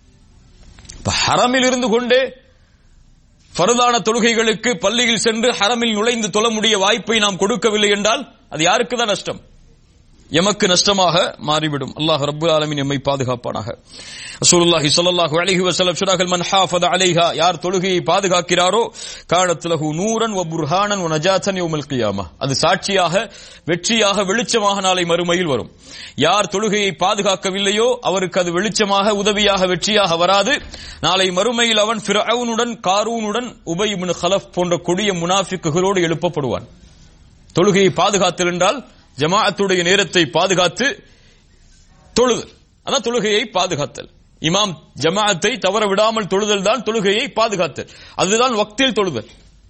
ஹரமில் இருந்து கொண்டே ஃபர்தான தொழுகைகளுக்கு பள்ளியில் சென்று ஹரமில் நுழைந்து தொழ முடிய வாய்ப்பை நாம் கொடுக்கவில்லை என்றால் அது யாருக்கு தான் நஷ்டம்? எமக்கு நஷ்டமாக மாறிவிடும். அல்லாஹ் ரப்பல் ஆலமீன் எம்மை பாதுகாப்பானாக. ரசூலுல்லாஹி ஸல்லல்லாஹு அலைஹி வஸல்லம் சொன்னார்கள், மன் ஹாஃபத அலைஹா, யார் தொழுகையை பாதுகாக்கிறாரோ, கானத் லஹு நூரன் வ புர்ஹானன் வ நஜாத்தன் யௌமல் கியாமah, அது சாட்சியாக வெற்றியாக வெளிச்சமாக நாளை மறுமையில் வரும். யார் தொழுகையை பாதுகாக்கவில்லையோ அவருக்கு அது வெளிச்சமாக உதவியாக வெற்றியாக வராது. நாளை மறுமையில் அவன் ஃபிர்அவுனுடன் காரூனுடன் உபை இப்னு கலஃப் போன்ற கொடிய முனாஃபிக்குகளோடு எழுப்பப்படுவான். தொழுகையை பாதுகாத்தல் என்றால் ஜமாஅத்துடைய நேரத்தை பாதுகாத்து தொழுதல், அதான் தொழுகையை பாதுகாத்தல். இமாம் ஜமாஅத்தை தவற விடாமல் தொழுதல் தான் தொழுகையை பாதுகாத்தல், அதுதான் வக்தில் தொழுதல்.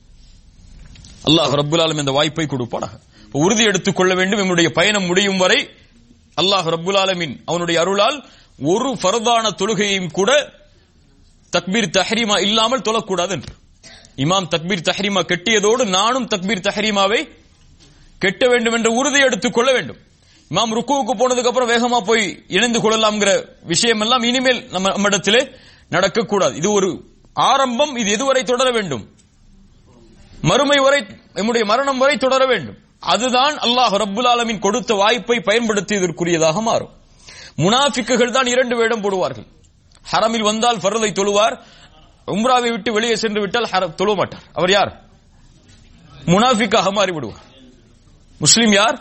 அல்லாஹ் ரப்பல் ஆலமீன் இந்த வாய்ப்பை கொடுப்பானாக. உறுதி எடுத்துக் கொள்ள வேண்டும், நம்முடைய பயணம் முடியும் வரை அல்லாஹ் ரப்பல் ஆலமீன் அவனுடைய அருளால் ஒரு ஃபர்தான தொழுகையையும் கூட தக்பீர் தஹ்ரீமா இல்லாமல் தொழக்கூடாது என்று. இமாம் தக்பீர் தஹ்ரீமா கெட்டியதோடு நானும் தக்பீர் தஹ்ரீமாவை கெட்ட வேண்டும் என்ற உறுதி எடுத்துக் கொள்ள வேண்டும். இமாம் ருக்குவுக்கு போனதுக்கு அப்புறம் வேகமா போய் இணைந்து கொள்ளலாம்ங்கிற விஷயம் எல்லாம் இனிமேல் நம்ம நம்மிடத்திலே நடக்கக்கூடாது. இது ஒரு ஆரம்பம். இது எதுவரை தொடர வேண்டும்? மறுமை வரை, நம்முடைய மரணம் வரை தொடர வேண்டும். அதுதான் அல்லாஹ் ரப்புல் ஆலமீன் கொடுத்த வாய்ப்பை பயன்படுத்தியதற்குரியதாக மாறும். முனாஃபிக்குகள் தான் இரண்டு வேடம் போடுவார்கள். ஹரமில் வந்தால் ஃபர்தை தொழுவார், உம்ராவை விட்டு வெளியே சென்று விட்டால் தொழுவ மாட்டார். அவர் யார்? முனாஃபிக்காக மாறிவிடுவார். முஸ்லிம் யார்?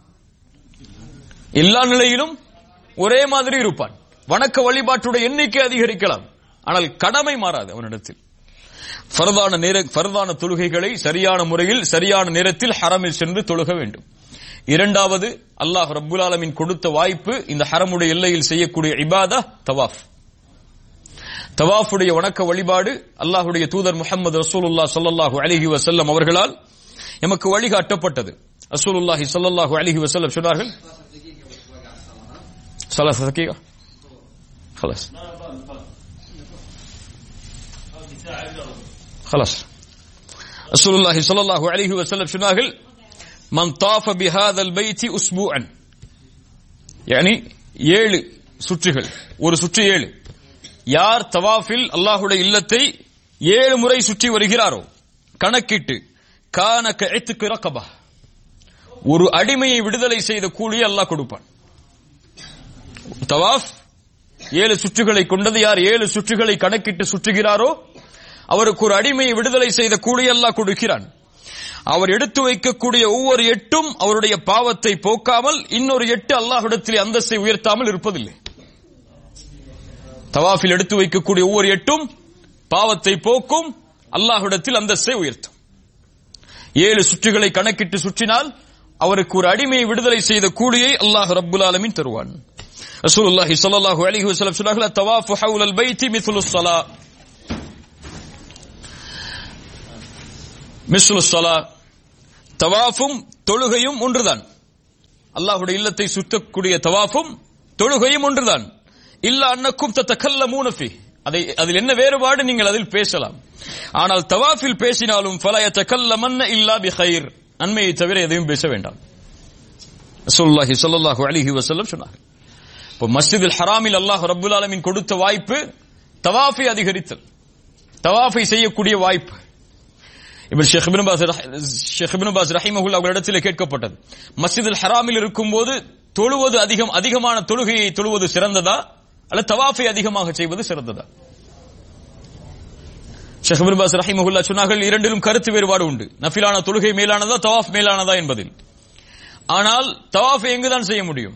எல்லா நிலையிலும் ஒரே மாதிரி இருப்பான். வணக்க வழிபாட்டுடைய எண்ணிக்கை அதிகரிக்கலாம், ஆனால் கடமை மாறாது அவனிடத்தில். ஃபர்தான நேர ஃபர்தான தொழுகைகளை சரியான முறையில் சரியான நேரத்தில் ஹரமில் சென்று தொழுக வேண்டும். இரண்டாவது, அல்லாஹ் ரப்புல் ஆலமீன் கொடுத்த வாய்ப்பு, இந்த ஹரமுடைய எல்லையில் செய்யக்கூடிய இபாதா தவாஃப். தவாஃபுடைய வணக்க வழிபாடு அல்லாஹ்வுடைய தூதர் முஹம்மது ரசூலுல்லாஹ் ஸல்லல்லாஹு அலைஹி வஸல்லம் அவர்களால் எமக்கு வழிகாட்டப்பட்டது. ரசூலுல்லாஹி ஸல்லல்லாஹு அலைஹி வஸல்லம் சொன்னார்கள், ثلاث دقائق خلاص خلاص رسول الله صلى الله عليه وسلم சொன்னார்கள், من طاف بهذا البيت اسبوعا, يعني ஏழு சுற்றுகள், ஒரு சுற்று ஏழு. யார் தவாஃபில் அல்லாஹ்வுடைய இல்லத்தை ஏழு முறை சுற்றி வருகிறாரோ கணக்கிட்டு, கான கஇத்க ரகபா, ஒரு அடிமையை விடுதலை செய்த கூலியை அல்லாஹ் கொடுப்பான். தவாஃப் ஏழு சுற்றுகளை கொண்டது. யார் ஏழு சுற்றுகளை கணக்கிட்டு சுற்றுகிறாரோ அவருக்கு ஒரு அடிமையை விடுதலை செய்த கூலியை அல்லாஹ் கொடுக்கிறான். அவர் எடுத்து வைக்கக்கூடிய ஒவ்வொரு எட்டும் அவருடைய பாவத்தை போக்காமல் இன்னொரு எட்டு அல்லாஹ்விடத்தில் அந்தஸ்தை உயர்த்தாமல் இருப்பதில்லை. தவாஃபில் எடுத்து வைக்கக்கூடிய ஒவ்வொரு எட்டும் பாவத்தை போக்கும், அல்லாஹ்விடத்தில் அந்தஸ்தை உயர்த்தும். ஏழு சுற்றுகளை கணக்கிட்டு சுற்றினால் அவருக்கு ஒரு அடிமையை விடுதலை செய்த கூலியை அல்லாஹ் ரப்புல் ஆலமீன் தருவான். ரசூலுல்லாஹி ஸல்லல்லாஹு அலைஹி வஸல்லம் சொன்னார்கள், தவாஃபு ஹவுலல் பைத்தி மிஸ்லுஸ் ஸலா, மிஸ்லுஸ் ஸலா, தவாஃபும் தொழுகையும் ஒன்றுதான். அல்லாஹ்வுடைய இல்லத்தை சுற்றக்கூடிய தவாஃபும் தொழுகையும் ஒன்றுதான். இல்ல அன்னக்கும் ததகல்லமூன ஃபீ, அதை அதில் என்ன வேறுபாடு? நீங்கள் அதில் பேசலாம், ஆனால் தவாஃபில் பேசினாலும் ஃபலா யதகல்லமன்ன இல்லா பிகைர், நன்மையை தவிர எதையும் பேச வேண்டாம். ரசூலுல்லாஹி ஸல்லல்லாஹு அலைஹி வஸல்லம் சொன்னார்கள். இப்போ மஸ்ஜிதுல் ஹராமில் அல்லாஹ் ரப்புல் ஆலமீன் கொடுத்த வாய்ப்பு தவாஃபை அதிகரித்தல், தவாஃபை செய்யக்கூடிய வாய்ப்பு. இப்ப ஷேக் இப்னு பாஸ் ஷேக் இப்னு பாஸ் ரஹிமஹுல்லாஹ் அவர்களிடத்தில் கேட்கப்பட்டது, மஸ்ஜிதுல் ஹராமில் இருக்கும்போது தொழுவது அதிகம் அதிகமான தொழுகையை தொழுவது சிறந்ததா அல்ல தவாஃபை அதிகமாக செய்வது சிறந்ததா? ஷேக் இப்னு பாஸ் ரஹிமஹுல்லாஹ் சொன்னார்கள், இரண்டிலும் கருத்து வேறுபாடு உண்டு. நஃபிலான தொழுகை மேலானதா தவாஃப் மேலானதா என்பதில். ஆனால் தவாஃபை எங்குதான் செய்ய முடியும்?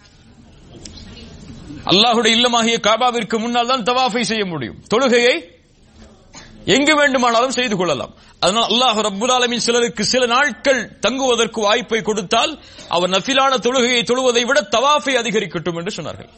அல்லாஹ்வுடைய இல்லமாகிய காபாவிற்கு முன்னால் தான் தவாஃபை செய்ய முடியும். தொழுகையை எங்கு வேண்டுமானாலும் செய்து கொள்ளலாம். அதனால் அல்லாஹ் ரப்புல் ஆலமீன் சிலருக்கு சில நாட்கள் தங்குவதற்கு வாய்ப்பை கொடுத்தால் அவர் நஃபிலான தொழுகையை தொழுவதை விட தவாஃபை அதிகரிக்கட்டும் என்று சொன்னார்கள்.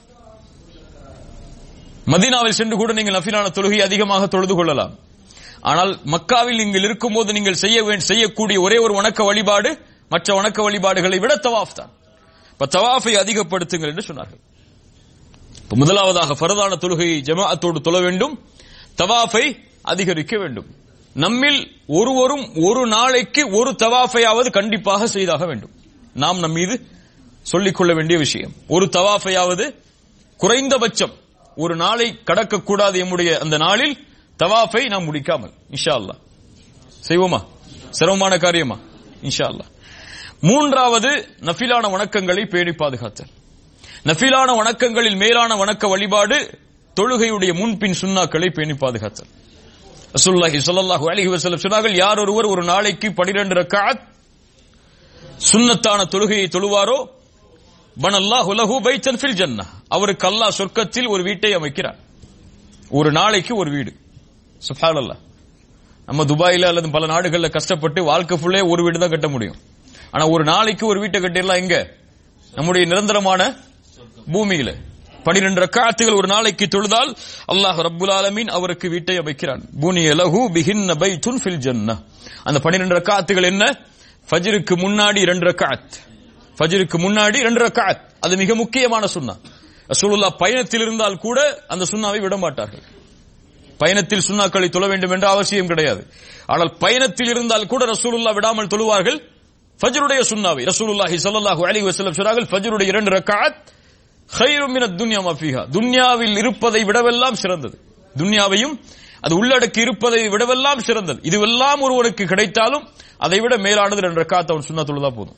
மதீனாவில் சென்று கூட நீங்கள் நஃபிலான தொழுகையை அதிகமாக தொழுது கொள்ளலாம். ஆனால் மக்காவில் நீங்கள் இருக்கும்போது நீங்கள் செய்ய செய்யக்கூடிய ஒரே ஒரு வணக்க வழிபாடு மற்ற வணக்க வழிபாடுகளை விட தவாஃப் தான். இப்ப தவாஃபை அதிகப்படுத்துங்கள் என்று சொன்னார்கள். முதலாவதாக ஃபர்தான தொழுகையை ஜமாஅத்தோடு தொழ வேண்டும், தவாஃபை அதிகரிக்க வேண்டும். நம்மில் ஒருவரும் ஒரு நாளைக்கு ஒரு தவாஃபையாவது கண்டிப்பாக செய்தாக வேண்டும். நாம் நம் மீது சொல்லிக் கொள்ள வேண்டிய விஷயம், ஒரு தவாஃபையாவது குறைந்தபட்சம் ஒரு நாளை கடக்கக்கூடாது. நம்முடைய அந்த நாளில் தவாஃபை நாம் முடிக்காமல் இன்ஷா அல்லாஹ் செய்வோமா? சிரமமான காரியமா? இன்ஷா அல்லாஹ். மூன்றாவது நஃபிலான வணக்கங்களை பேணி பாதுகாத்தல். நஃபிலான வணக்கங்களில் மேலான வணக்க வழிபாடு தொழுகையுடைய முன்பின் சுன்னாக்களை பேணி பாதுகாத்தல். ரசூலுல்லாஹி ஸல்லல்லாஹு அலைஹி வஸல்லம் சொன்னார்கள், யார் ஒருவர் ஒரு நாளைக்கு பன்னிரண்டு ரக்அத் சுன்னத்தான தொழுகையை தொழுவாரோ பனல்லாஹு லஹு பைத்தன் ஃபில் ஜன்னah, அவருக்கு அல்லாஹ் சொர்க்கத்தில் ஒரு வீட்டை அமைக்கிறார். ஒரு நாளைக்கு ஒரு வீடு. சுப்ஹானல்லாஹ். நம்ம துபாயில அல்லது பல நாடுகள்ல கஷ்டப்பட்டு வாழ்க்கை ஃபுல்லே ஒரு வீடு தான் கட்ட முடியும். ஆனா ஒரு நாளைக்கு ஒரு வீட்டை கட்டிடலாம் எங்க? நம்முடைய நிரந்தரமான பூமியில. பன்னிரண்டு ரக்அத்துகள் ஒரு நாளைக்கு தொழுதால் அல்லாஹ் ரப்புல் ஆலமீன் அவருக்கு வீட்டை அமைக்கிறான். புனிய லஹு பிஹின்ன பைத்துன் ஃபில் ஜன்னah. அந்த பன்னிரண்டு ரக்அத்துகள் என்ன? ஃபஜ்ருக்கு முன்னாடி இரண்டு ரக்அத், ஃபஜ்ருக்கு முன்னாடி இரண்டு ரக்அத். அது மிக முக்கியமான சுன்னா. ரசூலுல்லாஹ் பயணத்தில் இருந்தால் கூட அந்த சுன்னாவை விட மாட்டார்கள். பயணத்தில் சுன்னாக்களை தொழ வேண்டும் என்ற அவசியம் கிடையாது. ஆனால் பயணத்தில் இருந்தால் கூட ரசூலுல்லாஹ் விடாமல் தொழுவார்கள் ஃபஜ்ருடைய சுன்னாவை. ரசூலுல்லாஹி ஸல்லல்லாஹு அலைஹி வஸல்லம் சொன்னார்கள், ஃபஜ்ருடைய இரண்டு ரக்அத் கைரும் மினத் துன்யா மா ஃபீஹா, துன்யாவில் இருப்பதை விடவெல்லாம் சிறந்தது. துன்யாவையும் அது உள்ளடக்கி இருப்பதை விடவெல்லாம் சிறந்தது. இதுவெல்லாம் ஒருவனுக்கு கிடைத்தாலும் அதை விட மேலானது ரெண்டு ரக்அத் அவன் சுன்னா தொழுதா போதும்.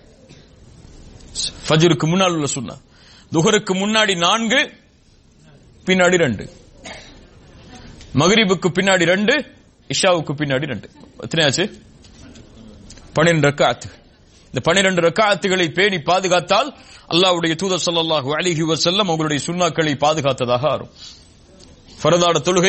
ஃபஜ்ருக்கு முன்னால் உள்ள சுன்னா. துஹருக்கு முன்னாடி நான்கு, பின்னாடி ரெண்டு. மக்ரிபுக்கு பின்னாடி ரெண்டு, இஷாவுக்கு பின்னாடி ரெண்டு. எத்தனையாச்சு? பன்னிரண்டு ரக்அத். இந்த பன்னிரண்டு ரக்அத்துகளை பேணி பாதுகாத்தால் அல்லாஹ்வுடைய தூதர் ஸல்லல்லாஹு அலைஹி வஸல்லம் அவர்களுடைய சுன்னாக்களை பாதுகாத்ததாக ஆகும். ஃபர்தான தொழுகை,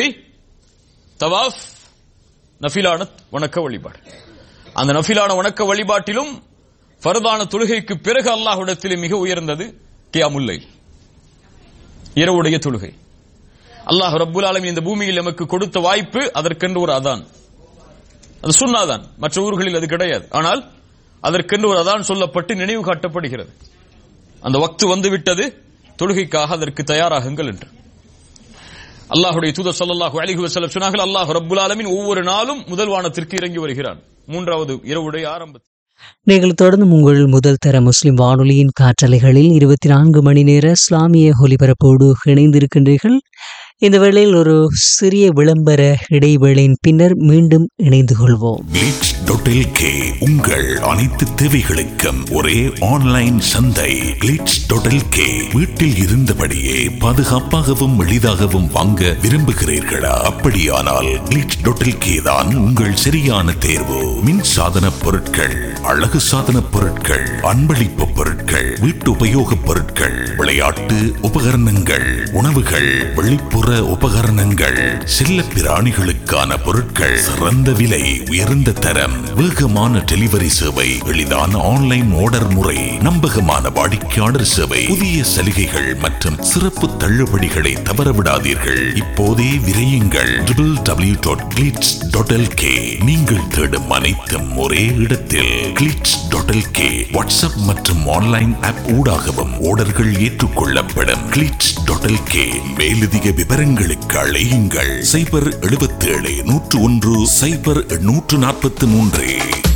தவாஃப், நஃபிலான வணக்க வழிபாடு. அந்த நஃபிலான வணக்க வழிபாட்டிலும் ஃபர்தான தொழுகைக்கு பிறகு அல்லாஹ்விடத்திலே மிக உயர்ந்தது கியாமுல் லைல், இரவுடைய தொழுகை. அல்லாஹ் ரப்புல் ஆலமீன் இந்த பூமியில் நமக்கு கொடுத்த வாய்ப்பு, அதற்கென்று ஒரு அதான், அது சுன்னாதான். மற்ற ஊர்களில் அது கிடையாது. ஆனால் அதற்கென்று ஒரு அதான் சொல்லப்பட்டு நினைவு காட்டப்படுகிறது. அந்த வக்து வந்துவிட்டது, தொழுகைக்காக அதற்கு தயாராகுங்கள் என்று. அல்லாஹ்வுடைய தூதர் ஸல்லல்லாஹு அலைஹி வஸல்லம் சொன்னார்கள், அல்லாஹ் ரப்புல் ஆலமீன் ஒவ்வொரு நாளும் முதல் வானத்திற்கு இறங்கி வருகிறான், மூன்றாவது இரவுடைய ஆரம்பத்தில். நீங்கள் தொடர்ந்து உங்கள் முதல் தர முஸ்லிம் வானொலியின் காற்றலைகளில் இருபத்தி நான்கு மணி நேர இஸ்லாமிய ஒலிபரப்போடு இணைந்திருக்கின்றீர்கள். இந்த வேளையில் ஒரு சிறிய விளம்பர இடைவேளையின் பின்னர் மீண்டும் இணைந்து கொள்வோம். கிளிட்ஸ் டாட் எல் கே உங்கள் அனைத்து தேவைகளுக்கும் ஒரே ஆன்லைன் சந்தை. கிளிட்ஸ் டாட் எல் கே வீட்டில் இருந்தபடியே பாதுகாப்பாகவும் எளிதாகவும் வாங்க விரும்புகிறீர்களா? அப்படியானால் கிளிட்ஸ் டாட் எல் கே தான் உங்கள் சரியான தேர்வு. மின் சாதன பொருட்கள், அழகு சாதன பொருட்கள், அன்பளிப்பு பொருட்கள், வீட்டு உபயோக பொருட்கள், விளையாட்டு உபகரணங்கள், உணவுகள், வெளிப்புற உபகரணங்கள், செல்ல பிராணிகளுக்கான பொருட்கள், சிறந்த விலை, உயர்ந்த தரம், வேகமான டெலிவரி சேவை, எளிதான ஆன்லைன் ஆர்டர் முறை, நம்பகமான வாடிக்கையாளர் சேவை, புதிய சலுகைகள் மற்றும் சிறப்பு தள்ளுபடிகளை தவறவிடாதீர்கள். இப்போதே விரையுங்கள். W W W dot glitz dot L K. நீங்கள் தேடும் அனைத்தும் ஒரே இடத்தில். Glitz dot L K WhatsApp மற்றும் ஆன்லைன் ஆப் ஊடாகவும் ஆர்டர்கள் ஏற்றுக்கொள்ளப்படும். Glitz dot L K. மேலதிக விவரங்களுக்கு அழையுங்கள். சைபர் எழுபத்தி ஏழு நூற்று ஒன்று சைபர் நூற்று நாற்பத்தி மூன்று.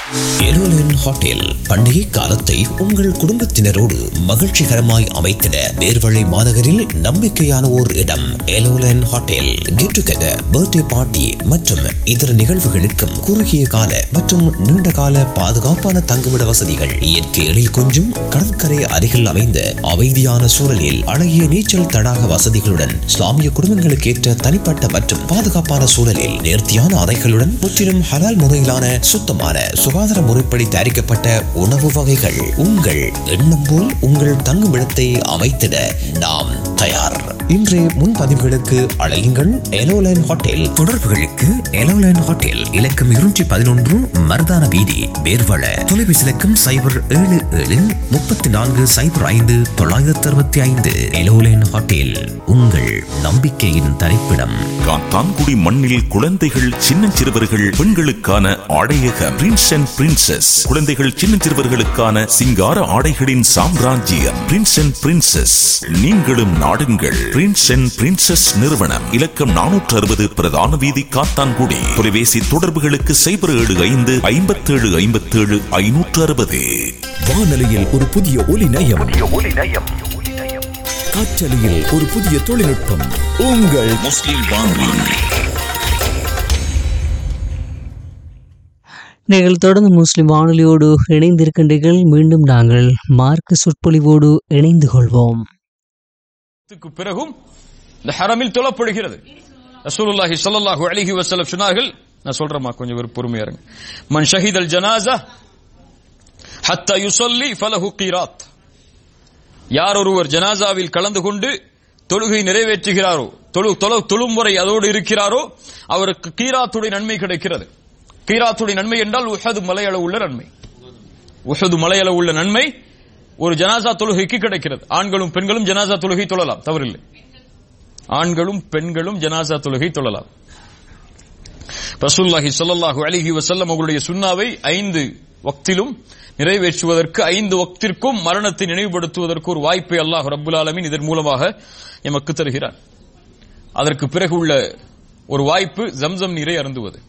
எலோலன் ஹோட்டல் பண்டிகை காலத்தை உங்கள் குடும்பத்தினரோடு மகிழ்ச்சிகரமாய் அமைத்திட வேர்வழி மாநகரில் நம்பிக்கையான ஓர் இடம். எலோலன் hotel get together, birthday party மற்றும் இதர நிகழ்வுகளுக்கும் குறுகிய கால மற்றும் நீண்ட கால பாதுகாப்பான தங்குமிட வசதிகள், இயற்கை எழில் கொஞ்சும் கடற்கரை அருகில் அமைந்த அமைதியான சூழலில் அழகிய நீச்சல் தடாக வசதிகளுடன் இஸ்லாமிய குடும்பங்களுக்கு ஏற்ற தனிப்பட்ட மற்றும் பாதுகாப்பான சூழலில் நேர்த்தியான அறைகளுடன் முற்றிலும் ஹலால் முறையிலான சுத்தமான சுகாதார முறைப்படி தயாரிக்கப்பட்ட உணவு வகைகள். உங்கள் எண்ணம் போல் உங்கள் தங்குமிடத்தை அமைத்திட நாம் தயார். இன்றைய முன்பதிவுகளுக்கு அழையுங்கள் எலோலைன் ஹோட்டல். தொடர்புகளுக்கு எலோலைன் ஹோட்டல் இலக்கம் இருநூற்றி பதினொன்று மருதான வீதி, வேர்வள. தொலைபேசி இலக்கம் சைபர் ஏழு ஏழு முப்பத்தி நான்கு சைபர் ஐந்து தொள்ளாயிரத்தி அறுபத்தி ஐந்து. எலோலைன் ஹோட்டல், உங்கள் நம்பிக்கையின் தரிப்பிடம். காத்தான்குடி மண்ணில் குழந்தைகள், சின்னஞ்சிறுவர்கள், பெண்களுக்கான ஆடையக பிரின்ஸ் அண்ட் பிரின்சஸ். குழந்தைகள், சின்னஞ்சிறுவர்களுக்கான சிங்கார ஆடைகளின் சாம்ராஜ்யம் பிரின்ஸ் அண்ட் பிரின்சஸ். நீங்களும் நாடுங்கள் பிரின்ஸ் அண்ட் பிரின்சஸ் நிறுவனம். இலக்கம் நானூற்று அறுபது பிரதான வீதி, காத்தான்குடி. தொலைபேசி தொடர்புகளுக்கு சைபர் ஏழு ஐந்து ஐம்பத்தி ஏழு ஐம்பத்தி ஏழு ஐநூற்று அறுபது. வானொலியில் ஒரு புதிய ஒலி நயம், காற்றலையில் ஒரு புதிய தொழில்நுட்பம். உங்கள் முஸ்லிம் வானொலி. நீங்கள் தொடர்ந்து முஸ்லிம் வானொலியோடு இணைந்திருக்கின்றீர்கள். மீண்டும் நாங்கள் மார்க்க சொற்பொழிவோடு இணைந்து கொள்வோம். பிறகும் இந்த ஹரமில் தொழப்படுகிறது. ரசூலுல்லாஹி ஸல்லல்லாஹு அலைஹி வஸல்லம் சொன்னார்கள், நான் சொல்றேமா கொஞ்சம் ஒரு பொறுமையா இருங்க. மன் ஷஹீதல் ஜனாஸா ஹத்தா யுஸல்லி ஃபலஹு கீராத். யார் ஒருவர் ஜனாசாவில் கலந்து கொண்டு தொழுகை நிறைவேற்றுகிறாரோ, தொழு தொழும் முறை அதோடு இருக்கிறாரோ, அவருக்கு கீராத்துடைய நன்மை கிடைக்கிறது. கீராத்துடைய நன்மை என்றால் உஹது மலையளவு உள்ள நன்மை. உஹது மலையளவு உள்ள நன்மை ஒரு ஜனாசா தொழுகைக்கு கிடைக்கிறது. ஆண்களும் பெண்களும் ஜனாசா தொழுகை தொழலாம், தவறில்லை. ஆண்களும் பெண்களும் ஜனாசா தொழுகை தொழலாம். ரசூலுல்லாஹி ஸல்லல்லாஹு அலைஹி வஸல்லம் அவர்களுடைய சுன்னாவை ஐந்து வக்திலும் நிறைவேற்றுவதற்கு, ஐந்து வக்திற்கும் மரணத்தை நினைவுபடுத்துவதற்கு ஒரு வாய்ப்பை அல்லாஹ் ரப்புல் ஆலமீன் இதன் மூலமாக எமக்கு தருகிறார். அதற்கு பிறகு உள்ள ஒரு வாய்ப்பு ஜம்சம் நீரை அருந்துவது.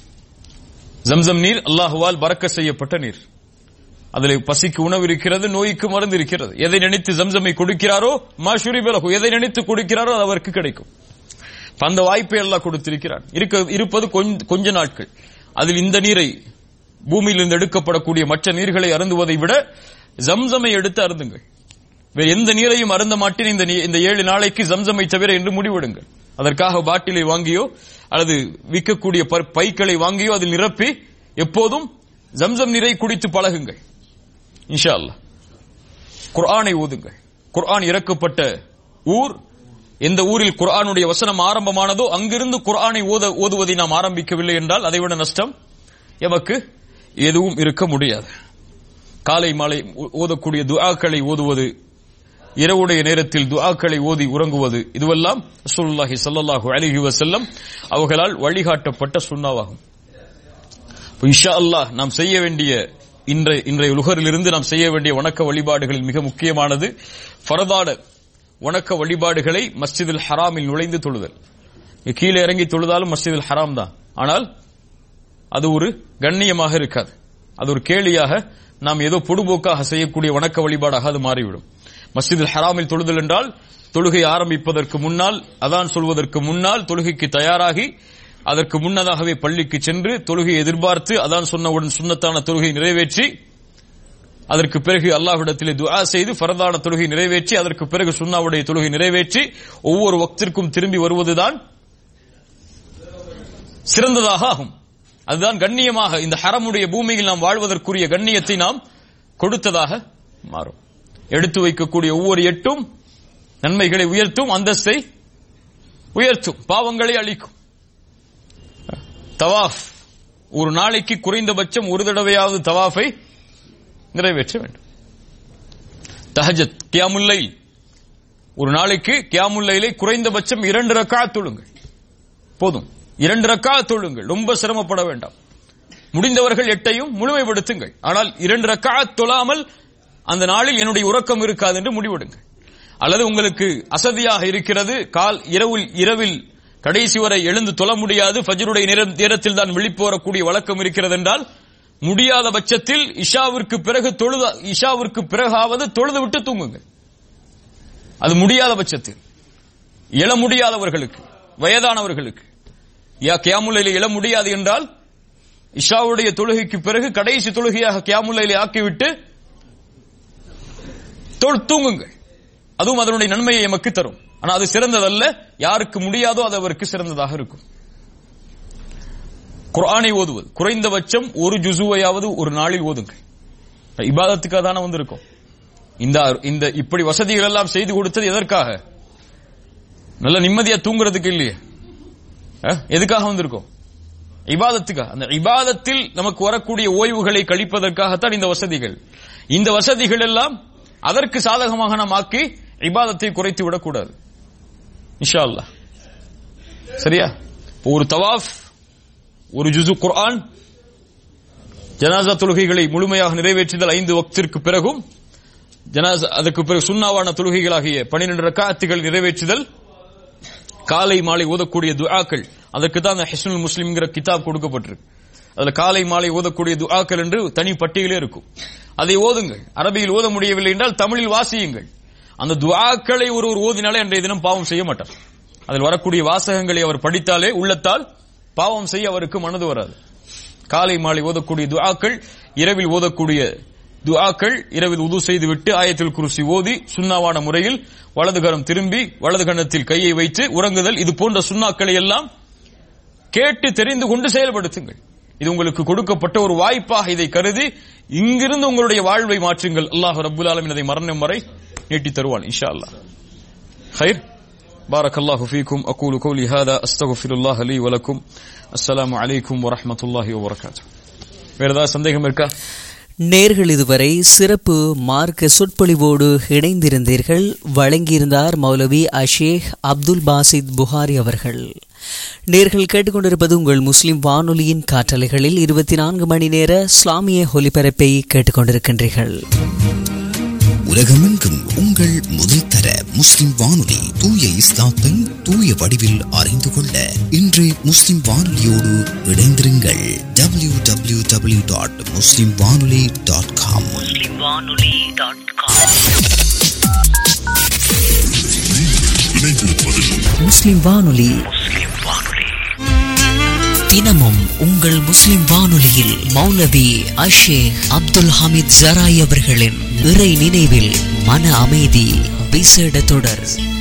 ஜம்சம் நீர் அல்லாஹுவால் பரக்கத் செய்யப்பட்ட நீர். அதில் பசிக்கு உணவு இருக்கிறது, நோய்க்கு மருந்து இருக்கிறது. எதை நினைத்து ஜம்சமை கொடுக்கிறாரோ மாஷுரிபலஹு, எதை நினைத்து கொடுக்கிறாரோ அது அவருக்கு கிடைக்கும். அந்த வாய்ப்பை எல்லாம் கொடுத்திருக்கிறார். இருப்பது கொஞ்ச நாட்கள். அதில் இந்த நீரை, பூமியிலிருந்து எடுக்கப்படக்கூடிய மற்ற நீர்களை அருந்துவதை விட ஜம்சமை எடுத்து அருந்துங்கள். வேறு எந்த நீரையும் அருந்த மாட்டேன் இந்த ஏழு நாளைக்கு ஜம்சமை தவிர என்று முடிவெடுங்கள். அதற்காக பாட்டிலை வாங்கியோ அல்லது விற்கக்கூடிய பைக்களை வாங்கியோ அதில் நிரப்பி எப்போதும் ஜம்சம் நீரை குடித்து பழகுங்கள். இன்ஷா அல்லாஹ். குர்ஆனை ஓதுங்கள். குர்ஆன் இறக்கப்பட்ட ஊர், எந்த ஊரில் குர்ஆனுடைய வசனம் ஆரம்பமானதோ அங்கிருந்து குர்ஆனை ஓதுவதை நாம் ஆரம்பிக்கவில்லை என்றால் அதைவிட நஷ்டம் எமக்கு எதுவும் இருக்க முடியாது. காலை மாலை ஓதக்கூடிய துஆக்களை ஓதுவது, இரவுடைய நேரத்தில் துஆக்களை ஓதி உறங்குவது, இதுவெல்லாம் ரசூலுல்லாஹி ஸல்லல்லாஹு அலைஹி வஸல்லம் அவர்களால் வழிகாட்டப்பட்ட சுன்னாவாகும். இன்ஷா அல்லாஹ் நாம் செய்ய வேண்டிய இன்றைய இன்றைய லுகரிலிருந்து நாம் செய்ய வேண்டிய வணக்க வழிபாடுகளில் மிக முக்கியமானது ஃபரதான வணக்க வழிபாடுகளை மஸ்ஜிதுல் ஹராமில் நுழைந்து தொழுதல். கீழே இறங்கி தொழுதாலும் மஸ்ஜிதுல் ஹராம் தான், ஆனால் அது ஒரு கண்ணியமாக இருக்காது. அது ஒரு கேலியாக, நாம் ஏதோ பொடுபோக்காக செய்யக்கூடிய வணக்க வழிபாடாக அது மாறிவிடும். மஸ்ஜிதுல் ஹராமில் தொழுதல் என்றால் தொழுகை ஆரம்பிப்பதற்கு முன்னால், அதான் சொல்வதற்கு முன்னால் தொழுகைக்கு தயாராகி அதற்கு முன்னதாகவே பள்ளிக்கு சென்று தொழுகையை எதிர்பார்த்து அதான் சொன்னவுடன் சுன்னத்தான தொழுகை நிறைவேற்றி அதற்கு பிறகு அல்லாஹ்விடத்திலே துஆ செய்து ஃபரதான தொழுகை நிறைவேற்றி அதற்கு பிறகு சுன்னாவுடைய தொழுகை நிறைவேற்றி ஒவ்வொரு வக்திற்கும் திரும்பி வருவதுதான் சிறந்ததாக ஆகும். அதுதான் கண்ணியமாக, இந்த ஹரமுடைய பூமியில் நாம் வாழ்வதற்குரிய கண்ணியத்தை நாம் கொடுத்ததாக மாறும். எடுத்து வைக்கக்கூடிய ஒவ்வொரு எட்டும் நன்மைகளை உயர்த்தும், அந்தஸ்தை உயர்த்தும், பாவங்களை அளிக்கும். தவாஃப், ஒரு நாளைக்கு குறைந்தபட்சம் ஒரு தடவையாவது தவாஃபை நிறைவேற்ற வேண்டும். தஹஜத், கியாமுல் லைல், ஒரு நாளைக்கு கியாமுல் லைலை குறைந்தபட்சம் இரண்டு ரக்காத் தொழுங்கள் போதும். இரண்டு ரக்காத் தொழுங்கள், ரொம்ப சிரமப்பட வேண்டாம். முடிந்தவர்கள் எட்டையும் முழுமைப்படுத்துங்கள். ஆனால் இரண்டு ரக்காத் தொழாமல் அந்த நாளில் என்னுடைய உறக்கம் இருக்காது என்று முடிவெடுங்கள். அல்லது உங்களுக்கு அசதியாக இருக்கிறது, கால் இரவில் இரவில் கடைசி வரை எழுந்து தொழ முடியாது, ஃபஜ்ருடைய நேரத்தில் தான் விழிப்பு வரக்கூடிய வழக்கம் இருக்கிறது என்றால் முடியாத பட்சத்தில் இஷாவிற்கு பிறகு தொழுத இஷாவிற்கு பிறகாவது தொழுது விட்டு தூங்குங்க. அது முடியாத பட்சத்தில், எழ முடியாதவர்களுக்கு, வயதானவர்களுக்கு, யா கியாமுல்லைல எழ முடியாது என்றால் இஷாவுடைய தொழுகைக்கு பிறகு கடைசி தொழுகையாக கியாமுல்லைல ஆக்கிவிட்டு தூங்குங்கள். அதுவும் அதனுடைய நன்மையை எமக்கு தரும். ஆனால் அது சிறந்ததல்ல. யாருக்கு முடியாதோ அது அவருக்கு சிறந்ததாக இருக்கும். குர்ஆனை ஓதுவது குறைந்தபட்சம் ஒரு ஜுசுவையாவது ஒரு நாளில் ஓதுங்கள். இபாதத்துக்காக தானே வந்திருக்கும். இந்த இந்த இப்படி வசதிகள் எல்லாம் செய்து கொடுத்தது எதற்காக? நல்ல நிம்மதியா தூங்குறதுக்கு இல்லையே. எதுக்காக வந்திருக்கோம்? இபாதத்துக்காக. அந்த இபாதத்தில் நமக்கு வரக்கூடிய ஓய்வுகளை கழிப்பதற்காகத்தான் இந்த வசதிகள். இந்த வசதிகள் எல்லாம் அதற்கு சாதகமாக நாம் ஆக்கி இபாதத்தை குறைத்து விடக்கூடாது. இன்ஷா அல்லாஹ். சரியா? ஒரு தவாஃப், ஒரு ஜுசு குர்ஆன், ஜனாசா தொழுகைகளை முழுமையாக நிறைவேற்றுதல் ஐந்து வக்திற்கு பிறகும், ஜனாசா அதற்கு பிறகு சுன்னாவான தொழுகைகளாகிய பன்னிரண்டு ரக்காத்துகள் நிறைவேற்றுதல், காலை மாலை ஓதக்கூடிய துஆக்கள், அதற்கு தான் அந்த ஹிஸ்னுல் முஸ்லிம்ங்கிற கிதாப் கொடுக்கப்பட்டிருக்கு. அதுல காலை மாலை ஓதக்கூடிய துஆக்கள் என்று தனி பட்டியலே இருக்கும். அதை ஓதுங்கள். அரபியில் ஓத முடியவில்லை என்றால் தமிழில் வாசியுங்கள். அந்த துஆக்களை ஒருவர் ஓதினாலே அன்றைய தினம் பாவம் செய்ய மாட்டார். அதில் வரக்கூடிய வாசகங்களை அவர் படித்தாலே உள்ளத்தால் பாவம் செய்ய அவருக்கு மனது வராது. காலை மாலை ஓதக்கூடிய துஆக்கள், இரவில் ஓதக்கூடிய துஆக்கள், இரவில் உது செய்துவிட்டு ஆயத்துல் குர்சி ஓதி சுன்னாவான முறையில் வலதுகரம் திரும்பி வலது கன்னத்தில் கையை வைத்து உறங்குதல், இது போன்ற சுன்னாக்களை எல்லாம் கேட்டு தெரிந்து கொண்டு செயல்படுத்துங்கள். இது உங்களுக்கு கொடுக்கப்பட்ட ஒரு வாய்ப்பாக இதை கருதி இங்கிருந்து உங்களுடைய வாழ்வை மாற்றுங்கள். அல்லாஹ் ரப்புல் ஆலமீன் அதை மரணம் வரை நீட்டி தருவான் இன்ஷா அல்லாஹ். خير بارك الله فيكم أقول قولي هذا أستغفر الله لي ولكم السلام عليكم ورحمة الله وبركاته. வேற ஏதாவது சந்தேகம் இருக்கா? நேர்கள் இதுவரை சிறப்பு மார்க்க சொற்பொழிவோடு இணைந்திருந்தீர்கள். வழங்கியிருந்தார் மௌலவி அஷேக் அப்துல் பாசித் புகாரி அவர்கள். நேர்கள் கேட்டுக்கொண்டிருப்பது உங்கள் முஸ்லிம் வானொலியின் காற்றலைகளில் இருபத்தி நான்கு மணி நேர இஸ்லாமிய ஒலிபரப்பை கேட்டுக்கொண்டிருக்கின்றீர்கள். உலகமெங்கும் உங்கள் முதல் தர முஸ்லிம் வானொலி, தூய இஸ்லாத்தை தூய வடிவில் அறிந்து கொள்ள இன்று முஸ்லிம் வானொலியோடு இணைந்திருங்கள். டபிள்யூ டபிள்யூ டபிள்யூ டாட் முஸ்லிம் வானொலி டாட் காம். முஸ்லிம் வானொலி தினமும் உங்கள் முஸ்லிம் வானொலியில் மௌலவி அஷேக் அப்துல் ஹமீத் ஜராய் அவர்களின் இறை நினைவில் மன அமைதி விசேட தொடர்.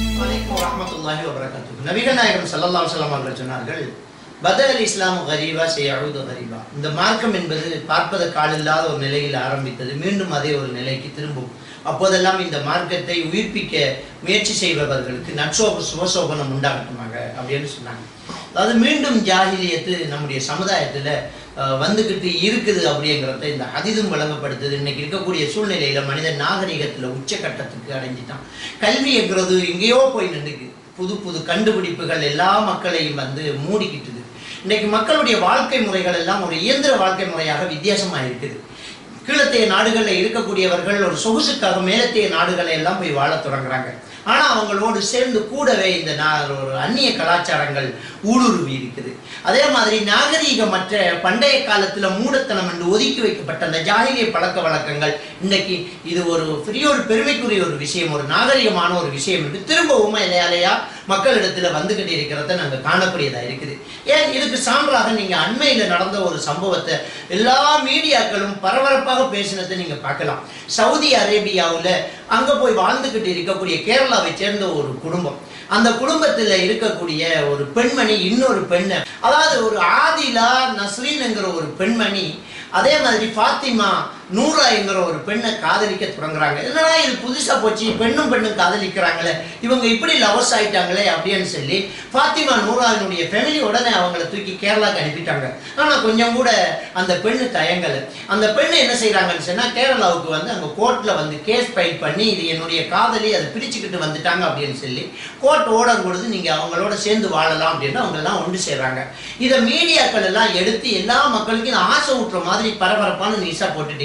நபிகள் நாயகம் ஸல்லல்லாஹு அலைஹி வஸல்லம் அவர்கள் சொன்னார்கள், பதல் இஸ்லாம் கரீபா சயஊது கரீபா. இந்த மார்க்கம் என்பது பார்ப்பதற்கு ஆளில்லாத ஒரு நிலையில் ஆரம்பித்தது, மீண்டும் அதே ஒரு நிலைக்கு திரும்பும். அப்போதெல்லாம் இந்த மார்க்கத்தை உயிர்ப்பிக்க முயற்சி செய்பவர்களுக்கு நற்சோப சுபசோபனம் உண்டாகட்டுமாக அப்படின்னு சொன்னாங்க. அதாவது மீண்டும் ஜாஹிலியத்து நம்முடைய சமுதாயத்துல வந்துகிட்டு இருக்குது அப்படிங்கிறத இந்த ஹதீஸும் வழங்கப்படுத்துது. இன்னைக்கு இருக்கக்கூடிய சூழ்நிலையில மனிதன் நாகரிகத்துல உச்சகட்டத்துக்கு அடைஞ்சிட்டான். கல்விங்கிறது எங்கேயோ போய் நின்றுக்கு. புது புது கண்டுபிடிப்புகள் எல்லா மக்களையும் வந்து மூடிக்கிட்டுது. இன்னைக்கு மக்களுடைய வாழ்க்கை முறைகள் எல்லாம் ஒரு இயந்திர வாழ்க்கை முறையாக வித்தியாசமா இருக்குது. கீழத்தைய நாடுகளில் இருக்கக்கூடியவர்கள் ஒரு சொகுசுக்காக மேலத்தைய நாடுகளை எல்லாம் போய் வாழ தொடங்குறாங்க. ஆனா அவங்களோடு சேர்ந்து கூடவே இந்த ஒரு அந்நிய கலாச்சாரங்கள் ஊடுருவி இருக்குது. அதே மாதிரி நாகரீகமற்ற பண்டைய காலத்துல மூடத்தனம் என்று ஒதுக்கி வைக்கப்பட்ட அந்த ஜாகிலிய பழக்க வழக்கங்கள் இன்னைக்கு இது ஒரு பெரிய ஒரு பெருமைக்குரிய ஒரு விஷயம், ஒரு நாகரிகமான ஒரு விஷயம் என்று திரும்பவும் இலையாலையா மக்களிடத்துல வந்துகிட்டு இருக்கிறத நாங்க காணக்கூடியதா இருக்குது. ஏன் இதுக்கு சான்றாக நீங்க அண்மையில நடந்த ஒரு சம்பவத்தை எல்லா மீடியாக்களும் பரபரப்பாக பேசினதை நீங்க பார்க்கலாம். சவுதி அரேபியாவுல அங்க போய் வாழ்ந்துகிட்டு இருக்கக்கூடிய கேரளாவை சேர்ந்த ஒரு குடும்பம், அந்த குடும்பத்துல இருக்கக்கூடிய ஒரு பெண்மணி இன்னொரு பெண்ணை, அதாவது ஒரு ஆதிலா நஸ்ரீன் என்கிற ஒரு பெண்மணி, அதே மாதிரி ஃபாத்திமா நூரா என்கிற ஒரு பெண்ணை காதலிக்க தொடங்குறாங்க. என்னடா இது புதுசா போச்சு, பெண்ணும் பெண்ணும் காதலிக்கிறாங்களே, இவங்க இப்படி லவர்ஸ் ஆயிட்டாங்களே அப்படின்னு சொல்லி ஃபாத்திமா நூராவினுடைய ஃபேமிலி உடனே அவங்களை தூக்கி கேரளாக்கு அனுப்பிட்டாங்க. ஆனா கொஞ்சம் கூட அந்த பெண்ணு தயங்கலை. அந்த பெண்ணு என்ன செய்யறாங்கன்னு சொன்னா கேரளாவுக்கு வந்து அங்க கோர்ட்ல வந்து கேஸ் ஃபைல் பண்ணி இது என்னுடைய காதலி, அதை பிரிச்சுக்கிட்டு வந்துட்டாங்க அப்படின்னு சொல்லி கோர்ட் ஓர்டர் கொடுத்து நீங்க அவங்களோட சேர்ந்து வாழலாம் அப்படின்னு அவங்க எல்லாம் ஒன்று செய்யறாங்க. இதை மீடியாக்கள் எல்லாம் எடுத்து எல்லா மக்களுக்கும் ஆசை ஊட்டுற மாதிரி பரபரப்பான நியூஸா போட்டுட்டு